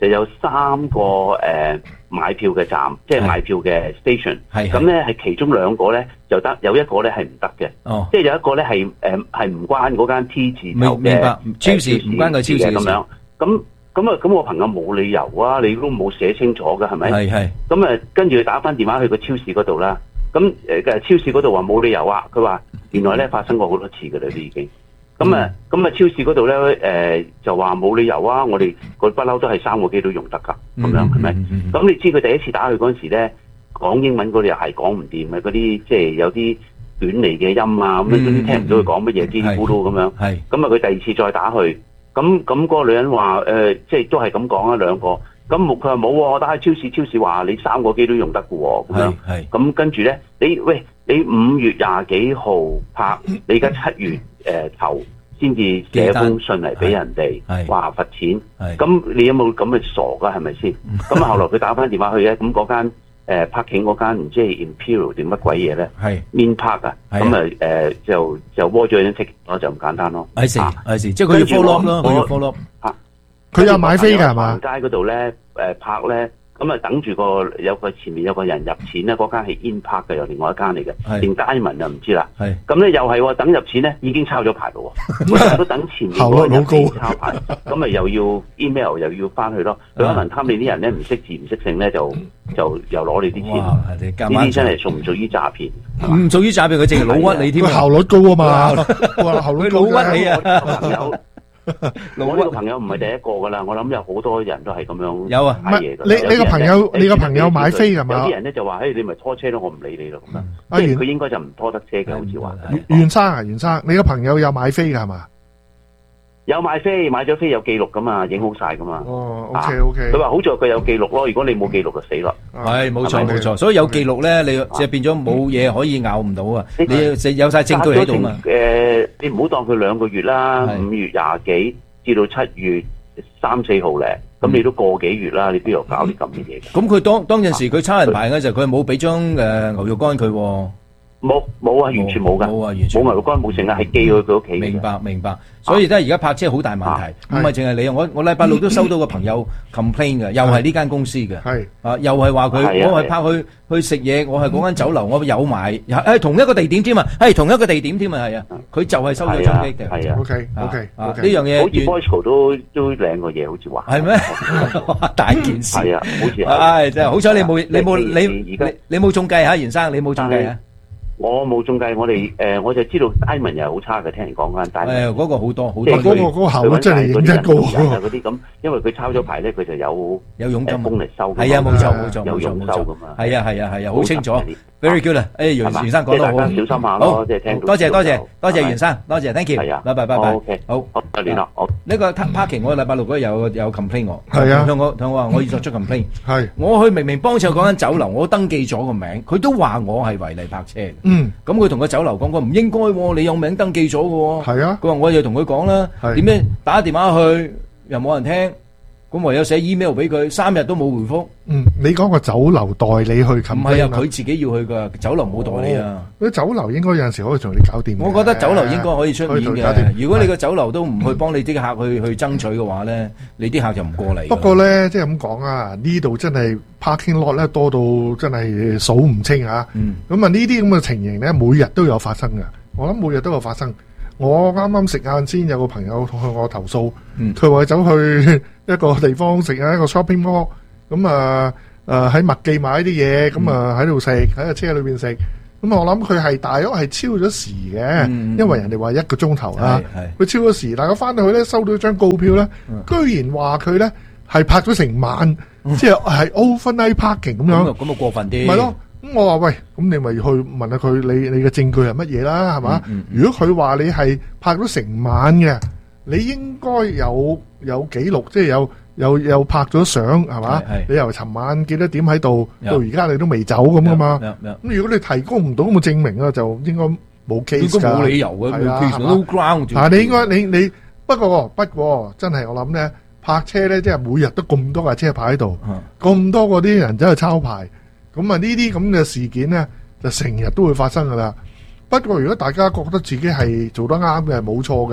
就有三個誒、呃、買票嘅站，即係買票嘅 station。 係咁咧係其中兩個咧就得，有一個咧係唔得嘅。 哦， 即係有一個咧係誒係唔關嗰間 T 字頭嘅明白超市唔關個超市嘅咁樣。咁咁啊咁我朋友冇理由啊，你都冇寫清楚㗎係咪？ 係係。 咁啊跟住佢打翻電話去個超市嗰度啦。咁誒嘅超市嗰度話冇理由啊，佢話原來咧發生過好多次㗎啦，都已經。咁啊咁啊超市嗰度咧誒就話冇理由啊，我哋個不嬲都係三個機都用得㗎，咁樣係咪？咁你知佢第一次打去嗰陣時咧講英文嗰啲又係講唔掂嘅，嗰啲即係有啲短離嘅音啊，咁樣嗰啲聽唔到佢講乜嘢，嘰哩咕嚕咁樣。係。咁啊佢第二次再打去，咁咁嗰個女人話誒即係都係咁講啊兩個。咁佢話冇喎，我打去超市，超市話你三個機都用得嘅喎，咁樣。係。咁跟住咧，你喂你五月廿幾號拍，你而家七月誒頭先至寫封信嚟俾人哋，話罰錢。係。咁你有冇咁嘅傻㗎？係咪先？咁啊後來佢打翻電話去咧，咁嗰間誒 parking 嗰間唔知係 Imperial 定乜鬼嘢咧？係。Min Park 啊，咁啊誒就就窩咗張 ticket 咯，就咁簡單咯。 係時係時，即係佢要 follow 咯，佢要 follow。 啊！ 佢有買飛㗎係嘛？ 街嗰度咧，誒拍咧，咁啊等住個有個前面有個人入錢咧，嗰間係 In Park 嘅，又另外一間嚟嘅，連街民就唔知啦。係咁咧，又係喎，等入錢咧已經抄咗牌咯喎，都等前面嗰個人先抄牌，咁啊又要 email 又要翻去咯。佢可能貪你啲人咧唔識字唔識性咧，就就又攞你啲錢。呢啲真係屬唔屬於詐騙？ 唔屬於詐騙，佢淨係老屈你添。 效率高啊嘛，哇效率高老屈你啊！ 朋友。我呢個朋友唔係第一個噶啦，我諗有好多人都係咁樣有啊， 買嘢㗎。 你你個朋友你個朋友買飛㗎嘛？ 有啲人咧就話：，誒，你咪拖車咯，我唔理你咯咁樣。即係佢應該就唔拖得車嘅，好似話。 袁生啊，袁生，你個朋友有買飛㗎係嘛？ 有買飛，買咗飛有記錄噶嘛，影好晒噶嘛。 哦 ，OK OK。 佢話好在佢有記錄咯，如果你冇記錄就死啦。 係冇錯冇錯，所以有記錄咧，你就變咗冇嘢可以咬唔到啊！你有晒證據喺度嘛？ 誒，你唔好當佢兩個月啦，五月廿幾至到七月三四號咧，咁你都個幾月啦，你邊度搞啲咁嘅嘢？ 咁佢當當陣時佢抄人牌嘅時候，佢冇俾張誒牛肉乾佢。 冇冇啊，完全冇噶，冇啊，完全冇牛肉乾冇剩啊，係寄去佢屋企。 明白明白，所以咧而家泊車好大問題，唔係淨係你，我我禮拜六都收到個朋友 complain 嘅，又係呢間公司嘅，係啊，又係話佢我係泊去去食嘢，我係嗰間酒樓，我有埋係同一個地點添啊，係同一個地點添啊，係啊，佢就係收咗衝擊嘅，係啊 ，OK OK OK， 呢樣嘢好似 Bosco 都都兩個嘢，好似話係咩？大件事係啊，好似係， 唉，真係好彩你冇你冇你你你冇中計嚇，袁生你冇中計啊！ 我冇中計，我哋誒、呃、我就知道 Diamond 又係好差嘅，聽人講嗰間 Diamond。誒， 嗰個好多好多。 嗰個嗰個效率真係認真高啊！嗰啲咁，因為佢抄咗牌咧，佢就有有佣金功力收。 係啊，冇錯冇錯， 有佣收噶嘛。 係啊係啊係啊，好清楚。Very good 啊！誒，袁袁生講得好。 小心下咯，即係聽到。 多謝多謝多謝袁生，多謝 thank you。係啊，拜拜拜拜。 OK， 好， 好，再聯絡。好， 呢個 parking 我禮拜六嗰日有有 complain 我。 係啊。 同我同我話我要作出 complain。 係。 我去明明幫襯嗰間酒樓，我登記咗個名，佢都話我係違例泊車。 嗯。 咁佢同個酒樓講，佢唔應該喎，你有名登記咗嘅喎。 係啊。 佢話我就同佢講啦，點樣打電話去又冇人聽。咁唯有寫 email 俾佢，三日都冇回覆。 嗯，你講個酒樓代理去冚？ 唔係啊，佢自己要去噶，酒樓冇代理啊。 啲酒樓應該有陣時可以同你搞掂。 我覺得酒樓應該可以出面嘅。如果你個酒樓都唔去幫你啲客去去爭取嘅話咧，你啲客就唔過嚟。 不過咧，即係咁講啊，呢度真係 parking lot 咧多到真係數唔清啊。咁啊，呢啲咁嘅情形咧，每日都有發生嘅。我諗每日都有發生。我啱啱食晏先，有個朋友向我投訴，佢話走去一個地方食啊，一個 shopping mall，咁啊誒喺麥記買啲嘢，咁啊喺度食喺個車裏邊食，咁我諗佢係大約係超咗時嘅，因為人哋話一個鐘頭啦，佢超咗時，但係我翻到去咧收到張告票咧，居然話佢咧係泊咗成晚，即係係 overnight parking 咁樣， 咁啊過分啲， 係咯。咁我話喂，咁你咪去問下佢，你你嘅證據係乜嘢啦，係嘛？嗯嗯、如果佢話你係拍咗成晚嘅，你應該有有記錄，即係有有有拍咗相，係嘛？你由尋晚幾多點喺度，到而家你都未走咁噶嘛？咁如果你提供唔到咁嘅證明啊，就應該冇 case 噶。 冇理由嘅，係啊，係嘛？ 但係你應該你你不過不過真係我諗咧，泊車咧即係每日都咁多架車泊喺度，咁、嗯、多嗰啲人走去抄牌。咁啊呢啲咁嘅事件咧，就成日都會發生噶啦。不過如果大家覺得自己係做得啱嘅，冇錯嘅，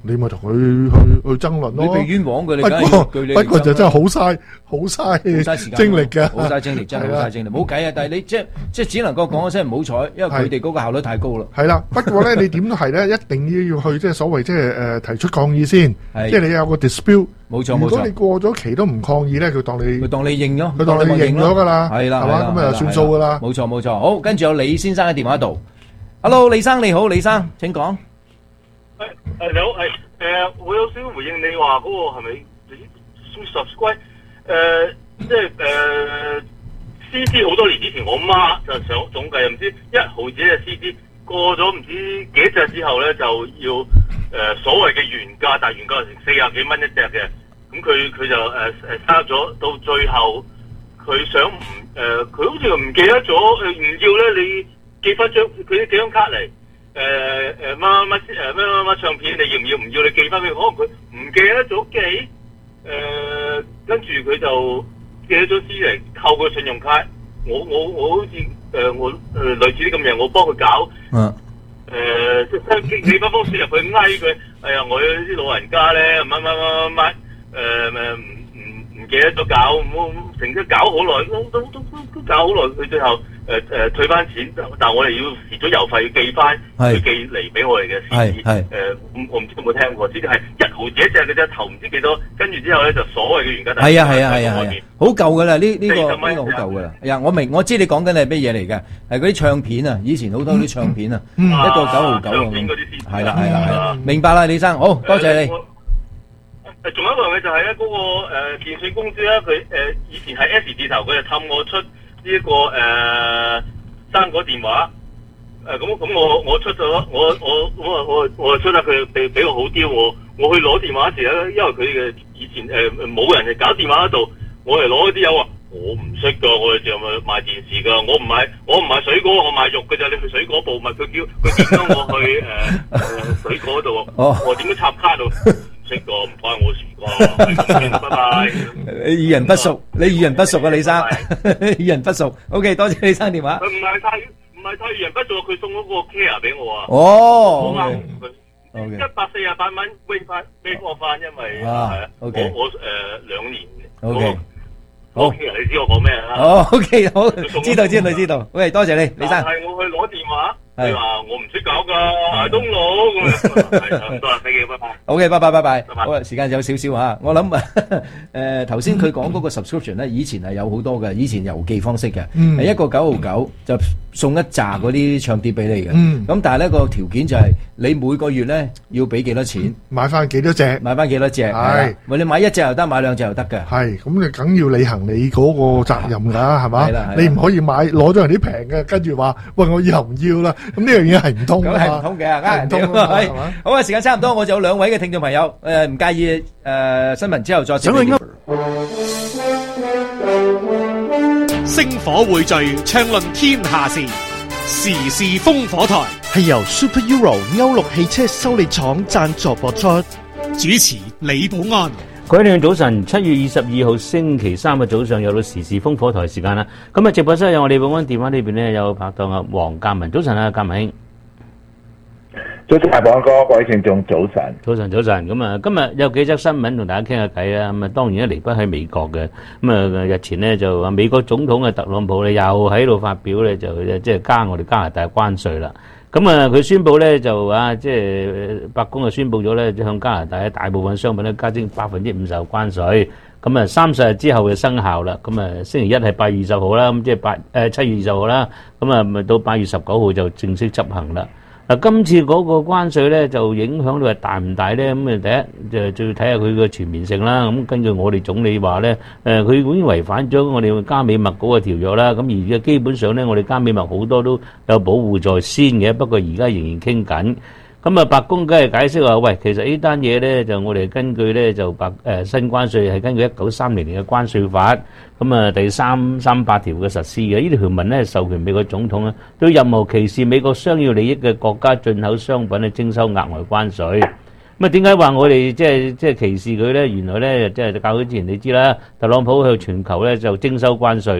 你咪同佢去去爭論咯。 你被冤枉嘅，你不梗係過據理力爭啦不過就真係好嘥好嘥嘥時間精力嘅， 好嘥精力，真係好嘥精力，冇計啊！但係你即係即係只能夠講一聲唔好彩，因為佢哋嗰個效率太高啦。 係啦，不過咧，你點都係咧，一定要去即係所謂即係誒提出抗議先，即係你有個 dispute。 冇錯冇錯。 如果你過咗期都唔抗議咧，佢當你佢當你認咗， 佢當你認咗㗎啦， 係啦， 係嘛？咁啊就算數㗎啦。 冇錯冇錯。好，跟住有李先生喺電話度。Hello， 李生你好，李生請講。 誒誒你好，係誒，我有少少回應你話嗰個係咪 subscribe 誒，即係誒 C D 好多年之前，我媽就想總計唔知一毫子嘅 C D 過咗唔知幾隻之後咧，就要誒、呃、所謂嘅原價，但係原價成四廿幾蚊一隻嘅，咁佢佢就誒誒刪咗，到最後佢想唔誒，佢、呃、好似唔記得咗誒唔要咧，你寄翻張佢啲幾張卡嚟。誒誒乜乜乜誒乜乜乜唱片，你要唔要？唔要你寄翻俾佢，可能佢唔記得咗寄，誒跟住佢就寄咗支嚟扣個信用卡，我我我好似誒、呃、我誒、呃、類似啲咁嘢，我幫佢搞， 嗯， 誒即係寄寄翻封信入去翳佢，哎呀我啲老人家咧乜乜乜乜乜誒誒唔唔唔記得咗搞，我成日搞好耐，都都都都搞好耐，佢最後。誒誒、呃、退翻錢，但係我哋要蝕咗郵費寄翻，佢寄嚟俾我哋嘅 C D。誒，我唔知有冇聽過，只係一毫子一隻嘅啫，頭唔知幾多，跟住之後咧就所謂嘅原價。 係啊係啊係啊係啊，好舊噶啦，呢呢個呢個好舊噶啦。呀，我明我知你講緊係咩嘢嚟嘅，係嗰啲唱片啊，以前好多啲唱片啊，一個九毫九啊，係啦係啦係啦，明白啦，李生，好多謝你。 誒，仲有一樣嘢就係咧，嗰個誒電信公司咧，佢誒以前係 S 字頭，佢就氹我出。呢、這、一個誒、呃、生果電話誒咁咁我我出咗我我我我我出啦，佢俾俾我好刁我，我去攞電話時咧，因為佢嘅以前誒冇、呃、人係搞電話嗰度，我嚟攞啲友話我唔識噶，我哋就咪賣電視噶，我唔係我唔係水果，我賣肉嘅咋，你去水果部咪佢叫佢叫咗我去誒誒、呃、水果度，我點樣插卡度？識個唔關我事啩，拜拜。 你與人不熟，你與人不熟啊，李生，與人不熟。OK， 多謝李生電話。 佢唔係太唔係太與人不熟，佢送嗰個 care 俾我啊。 哦，好啱，一百四十八蚊俾翻俾我翻，因為啊，OK， 我我誒兩年。 OK， 好，你知我講咩啦？ 哦 OK， 好，知道知道知道。喂，多謝你，李生。 係我去攞電話。你話我唔識搞噶，係東佬咁樣，多謝飛機，拜拜。 OK， 拜拜拜拜。好啦，時間有少少吓，我諗誒頭先佢講嗰個 subscription 咧，以前係有好多嘅，以前郵寄方式嘅，係一個九毫九就送一紮嗰啲唱碟俾你嘅。咁但係咧個條件就係你每個月咧要俾幾多錢， 買翻幾多隻， 買翻幾多隻，係，喂你買一隻又得，買兩隻又得嘅。 係，咁你梗要履行你嗰個責任㗎，係嘛？你唔可以買攞咗人啲平嘅，跟住話喂我以後唔要啦。咁呢樣嘢係唔通㗎嘛？ 咁係唔通嘅，呃人哋啊，係嘛？好啊，時間差唔多，我就有兩位嘅聽眾朋友，誒唔介意誒新聞之後再接。 星火匯聚，暢論天下事，時事烽火台係由 Super Euro 歐陸汽車修理廠贊助播出，主持李寶安。 各位聽眾早晨，七月二十二號星期三嘅早上又到時事烽火台時間啦。咁啊，直播室有我李寶安，電話呢邊咧有拍檔啊黃鑑文。早晨啊，鑑文兄。 早晨，寶安哥，各位聽眾早晨。 早晨，早晨。咁啊，今日有幾則新聞同大家傾下偈啊。咁啊，當然咧離不開美國嘅。咁啊，日前咧就話美國總統嘅特朗普咧又喺度發表咧，就即係加我哋加拿大關稅啦。咁啊，佢宣布咧就啊，即係白宮就宣布咗咧，向加拿大嘅大部分商品咧加徵百分之五十關稅。咁啊，三十日之後就生效啦。咁啊，星期一係八月二十號啦，咁即係八誒七月二十號啦。咁啊，咪到八月十九號就正式執行啦。嗱，今次嗰個關稅咧就影響到係大唔大咧？咁啊，第一就就要睇下佢個全面性啦。咁根據我哋總理話咧，誒佢已經違反咗我哋加美墨嗰個條約啦。咁而家基本上咧，我哋加美墨好多都有保護在先嘅，不過而家仍然傾緊。咁啊，白宮梗係解釋話，喂，其實呢單嘢咧就我哋根據咧就白誒新關稅係根據一九三零年嘅關稅法，咁啊第三三八條嘅實施嘅，呢條條文咧授權美國總統咧對任何歧視美國商業利益嘅國家進口商品咧徵收額外關稅。咁啊，點解話我哋即係即係歧視佢咧？原來咧即係較早之前你知啦，特朗普向全球咧就徵收關稅。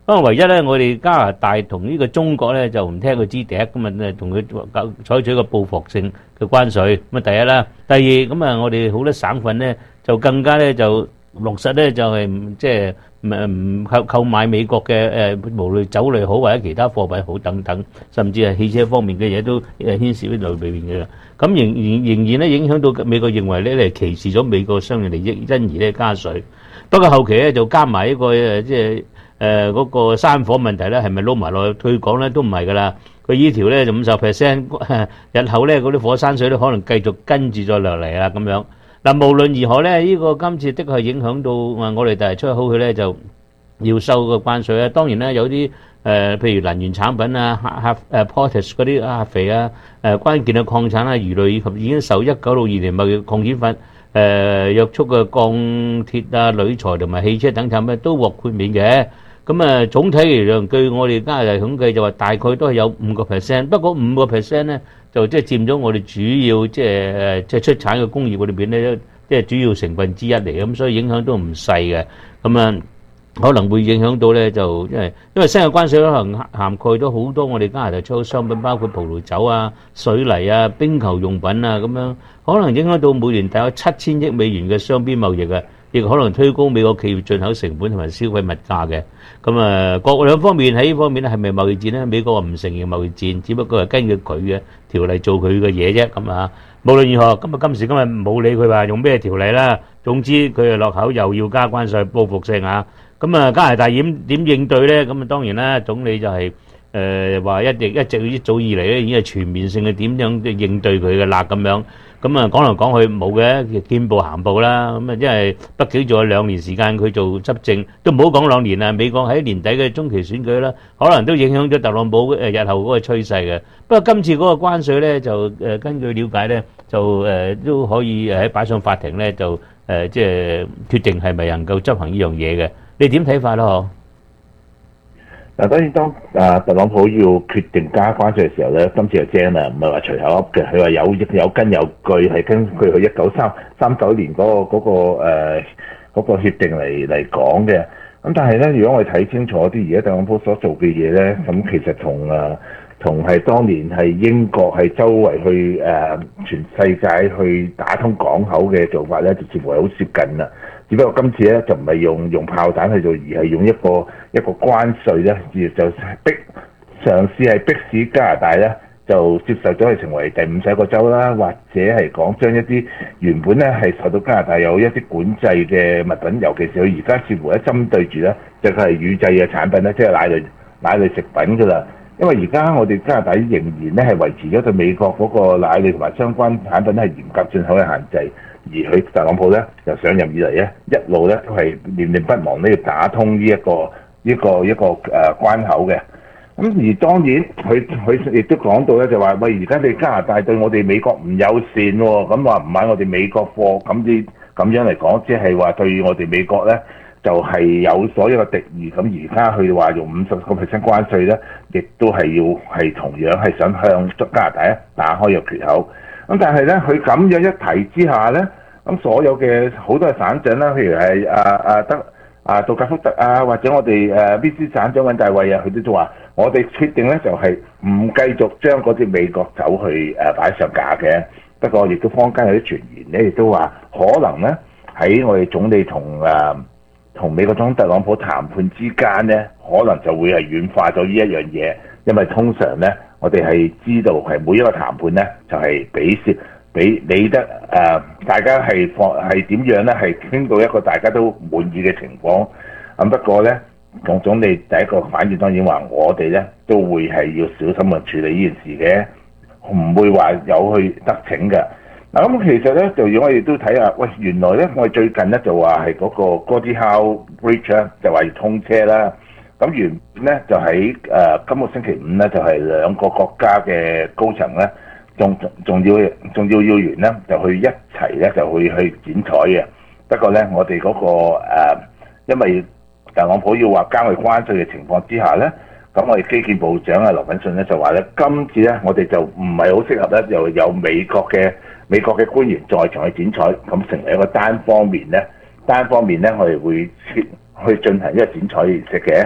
不過唯一咧，我哋加拿大同呢個中國咧就唔聽佢支笛，咁啊同佢採取一個報復性嘅關稅。咁啊第一啦，第二咁啊我哋好多省份咧就更加咧就落實咧就係即係唔唔購購買美國嘅誒，無論酒類好或者其他貨品好等等，甚至係汽車方面嘅嘢都誒牽涉喺裏邊嘅。咁仍仍仍然咧影響到美國認為咧係歧視咗美國商業利益，因而咧加稅。不過後期咧就加埋一個誒即係。誒嗰個山火問題咧，係咪撈埋落去？佢講咧都唔係噶啦，佢依條咧就五十 percent， 日後咧嗰啲火山水咧可能繼續跟住再落嚟啦咁樣。嗱，無論如何咧，呢個今次的確係影響到我哋第日出口去咧就要收個關稅啊。當然咧有啲誒譬如能源產品啊、核誒 potash 嗰啲核肥啊、誒關鍵嘅礦產啊、魚類以及已經受一九六二年貿易抗檢法誒約束嘅鋼鐵啊、鋁材同埋汽車等產品都獲豁免嘅。咁啊，總體嚟講，據我哋加拿大統計就話大概都係有五個 percent， 不過五個 percent 咧就即係佔咗我哋主要即係即係出產嘅工業裏邊咧，即係主要成分之一嚟，咁所以影響都唔細嘅。咁啊，可能會影響到咧就因為因為新嘅關稅可能涵蓋咗好多我哋加拿大出口商品，包括葡萄酒啊、水泥啊、冰球用品啊咁樣，可能影響到每年大概七千億美元嘅雙邊貿易啊。亦可能推高美國企業進口成本同埋消費物價嘅。咁啊，各兩方面喺呢方面咧，係咪貿易戰咧？美國話唔承認貿易戰，只不過係根據佢嘅條例做佢嘅嘢啫。咁啊，無論如何，今日今時今日冇理佢話用咩條例啦。總之佢係落口又要加關稅，報復性啊。咁啊，加拿大點點應對咧？咁啊，當然啦，總理就係誒話一直一直一早以嚟咧，已經係全面性嘅點樣應對佢嘅啦咁樣。咁啊，講嚟講去冇嘅，見步行步啦。咁啊，因為畢竟仲有兩年時間佢做執政，都唔好講兩年啦。美國喺年底嘅中期選舉啦，可能都影響咗特朗普誒日後嗰個趨勢嘅。不過今次嗰個關稅咧，就誒根據了解咧，就誒都可以喺擺上法庭咧，就誒即係決定係咪能夠執行呢樣嘢嘅。你點睇法咯？ 嗱，當然當啊特朗普要決定加關稅嘅時候咧，今次就正啦，唔係話隨口噏嘅，佢話有有根有據，係根據佢一九三三九年嗰、嗰個嗰、嗰個誒嗰、呃嗰個協定嚟嚟講嘅。咁但係咧，如果我哋睇清楚啲，而家特朗普所做嘅嘢咧，咁其實同啊同係當年係英國係周圍去誒、呃、全世界去打通港口嘅做法咧，就似乎係好接近啦。只不過今次咧就唔係用用炮彈去做，而係用一個一個關稅咧，而就逼嘗試係逼使加拿大咧就接受咗係成為第五十一個州啦，或者係講將一啲原本咧係受到加拿大有一啲管制嘅物品，尤其是佢而家似乎咧針對住咧就係乳製嘅產品咧，即係奶類奶類食品㗎啦。因為而家我哋加拿大仍然咧係維持咗對美國嗰個奶類同埋相關產品咧係嚴格進口嘅限制。而佢特朗普咧由上任以嚟咧，一路咧都係念念不忘呢要打通呢、這、一個呢、這個一、這個誒、呃、關口嘅。咁而當然佢佢亦都講到咧，就話喂，而家你加拿大對我哋美國唔友善喎、哦，咁話唔買我哋美國貨，咁啲咁樣嚟講，即係話對我哋美國咧就係、是、有所一個敵意。咁而家佢話用五十個 percent 關稅咧，亦都係要係同樣係想向加拿大咧打開個缺口。咁但係咧，佢咁樣一提之下咧，咁所有嘅好多嘅省長啦，譬如係啊啊德啊杜格福特啊，或者我哋誒 B C 省長尹大衛啊，佢都就話：我哋決定咧就係唔繼續將嗰啲美國酒去誒擺上架嘅。不過亦都坊間有啲傳言咧，亦都話可能咧喺我哋總理同誒同美國總統特朗普談判之間咧，可能就會係軟化咗呢一樣嘢，因為通常咧。我哋係知道係每一個談判咧，就係比涉比理得誒、呃，大家係放係點樣咧？係傾到一個大家都滿意嘅情況。咁不過咧，總總理第一個反應當然話，我哋咧都會係要小心去處理呢件事嘅，唔會話有去得逞嘅。嗱咁其實咧，就如果我哋都睇下，喂，原來咧我哋最近咧就話係嗰個 Gordie Howe Bridge 咧，就話要通車啦。咁原本咧就喺誒、呃、今個星期五咧就係、是、兩個國家嘅高層咧，仲仲要仲要要員咧就去一齊咧就會去剪彩嘅。不過咧我哋嗰、那個、呃、因為特朗普要話加佢關稅嘅情況之下咧，咁我哋基建部長啊劉奮信咧就話咧，今次咧我哋就唔係好適合咧，又有美國嘅美國嘅官員在場去剪彩，咁成為一個單方面咧單方面咧我哋會去進行一個剪彩儀式嘅。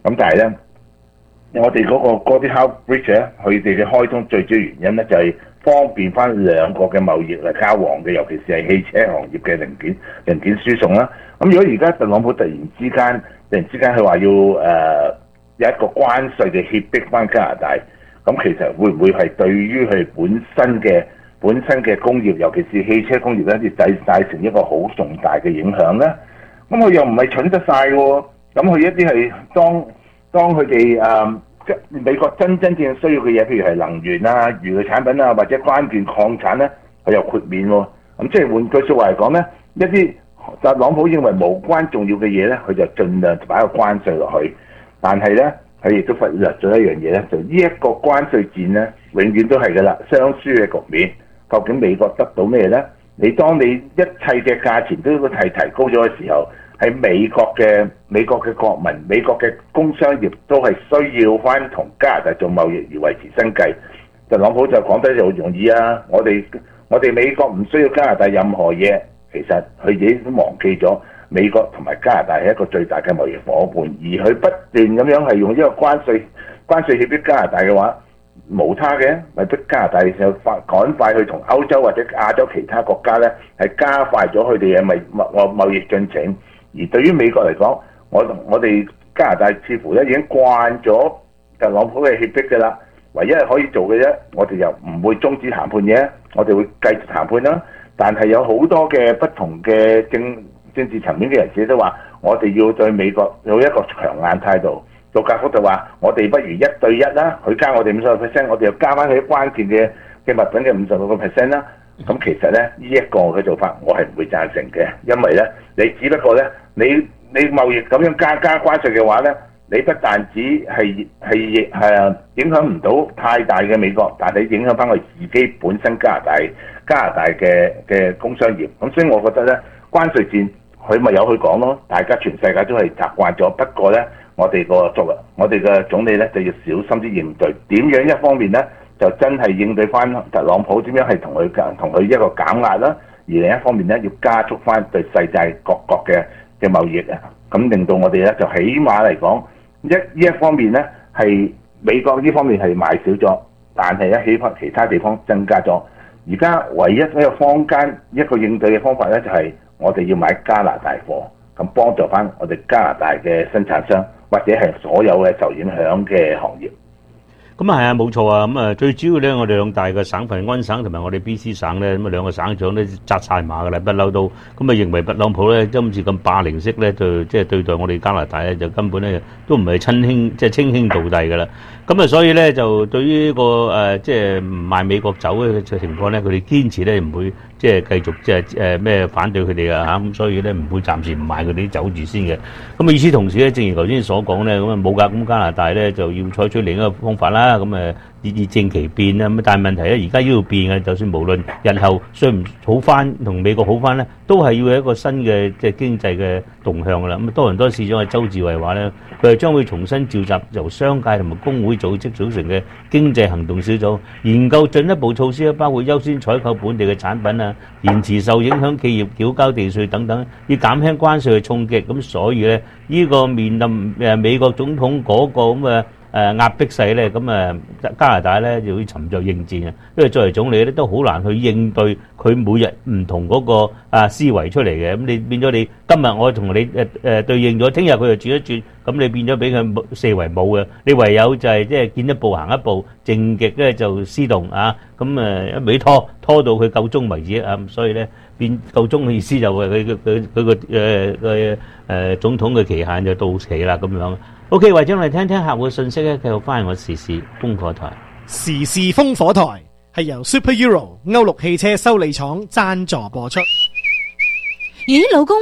咁但係咧，我哋嗰個 Gordie Howe Bridge 咧，佢哋嘅開通最主要原因咧就係方便翻兩國嘅貿易嚟交往嘅，尤其是係汽車行業嘅零件零件輸送啦。咁如果而家特朗普突然之間突然之間佢話要誒、呃、有一個關稅嘅脅迫翻加拿大，咁其實會唔會係對於佢本身嘅本身嘅工業，尤其是汽車工業咧，要帶帶成一個好重大嘅影響咧？咁佢又唔係蠢得晒喎，咁佢一啲係當當佢哋誒即美國真真正需要嘅嘢，譬如係能源啊、魚類產品啊，或者關鍵礦產咧，佢又豁免喎。咁即係換句説話嚟講咧，一啲特朗普認為無關重要嘅嘢咧，佢就盡量擺個關稅落去。但係咧，佢亦都忽略咗一樣嘢咧，就呢一個關稅戰咧，永遠都係噶啦，雙輸嘅局面。究竟美國得到咩咧？你當你一切嘅價錢都係提高咗嘅時候，喺美國嘅美國嘅國民、美國嘅工商業都係需要翻同加拿大做貿易而維持生計。特朗普就講得就好容易啊！我哋我哋美國唔需要加拿大任何嘢，其實佢已經都忘記咗美國同埋加拿大係一個最大嘅貿易夥伴，而佢不斷咁樣係用呢個關稅關稅脅迫加拿大嘅話，無他嘅，咪逼加拿大就快趕快去同歐洲或者亞洲其他國家咧，係加快咗佢哋嘅貿貿貿易進程。而對於美國嚟講，我我哋加拿大似乎咧已經慣咗特朗普嘅脅迫嘅啦。唯一係可以做嘅啫，我哋又唔會終止談判嘅，我哋會繼續談判啦。但係有好多嘅不同嘅政政治層面嘅人士都話，我哋要對美國有一個強硬態度。杜格福就話：我哋不如一對一啦，佢加我哋五十個 percent， 我哋又加翻佢關鍵嘅嘅物品嘅五十六個 percent 啦。咁其實咧，呢一個嘅做法我係唔會贊成嘅，因為咧，你只不過咧，你你貿易咁樣加加關稅嘅話咧，你不但止係係係影響唔到太大嘅美國，但係影響翻佢自己本身加拿大加拿大嘅嘅工商業。咁所以我覺得咧，關稅戰佢咪由佢講咯，大家全世界都係習慣咗。不過咧，我哋個作為我哋嘅總理咧，就要小心啲應對。點樣一方面咧，就真係應對翻特朗普點樣係同佢同佢一個減壓啦，而另一方面咧，要加速翻對世界各國嘅嘅貿易啊，咁令到我哋咧就起碼嚟講，一呢一方面咧係美國呢方面係賣少咗，但係咧起翻其他地方增加咗。而家唯一一個坊間一個應對嘅方法咧，就係我哋要買加拿大貨，咁幫助翻我哋加拿大嘅生產商或者係所有嘅受影響嘅行業。 咁啊係啊，冇錯啊！咁啊最主要咧，我哋兩大嘅省份安省同埋我哋 B C 省咧，咁啊兩個省長咧紮晒馬噶啦，不嬲都咁啊認為特朗普咧今次咁霸凌式咧，就即係對待我哋加拿大咧，就根本咧都唔係親兄，即係稱兄道弟噶啦。咁啊，所以咧就對於呢個誒即係唔賣美國酒嘅情況咧，佢哋堅持咧唔會即係繼續即係誒咩反對佢哋啊嚇，咁所以咧唔會暫時唔賣佢哋啲酒住先嘅。咁啊，與此同時咧，正如頭先所講咧，咁啊冇㗎，咁加拿大咧就要採取另一個方法啦。咁誒以以正其變啦。咁但係問題咧，而家要變嘅，就算無論日後需唔好翻，同美國好翻咧，都係要有一個新嘅即係經濟嘅動向㗎啦。咁多倫多市長係周志偉話咧，佢係將會重新召集由商界同埋工會組織組成嘅經濟行動小組，研究進一步措施，包括優先採購本地嘅產品啊，延遲受影響企業繳交地稅等等，以減輕關稅嘅衝擊。咁所以咧，呢個面臨誒美國總統嗰個咁嘅誒壓迫勢咧，咁誒加拿大咧就要沉着應戰啊！因為作為總理咧，都好難去應對佢每日唔同嗰個啊思維出嚟嘅。咁你變咗你今日我同你誒誒對應咗，聽日佢就轉一轉，咁你變咗俾佢四圍冇嘅。你唯有就係即係見一步行一步，靜極咧就思動啊！咁誒一味拖拖到佢夠鐘為止啊！咁所以咧變夠鐘嘅意思就係佢佢佢佢個誒嘅誒總統嘅期限就到期啦咁樣。OK， 或者我哋聽聽客戶信息咧，繼續翻我時事烽火台。 時事烽火台係由 Super Euro 歐陸汽車修理廠贊助播出。 咦，老公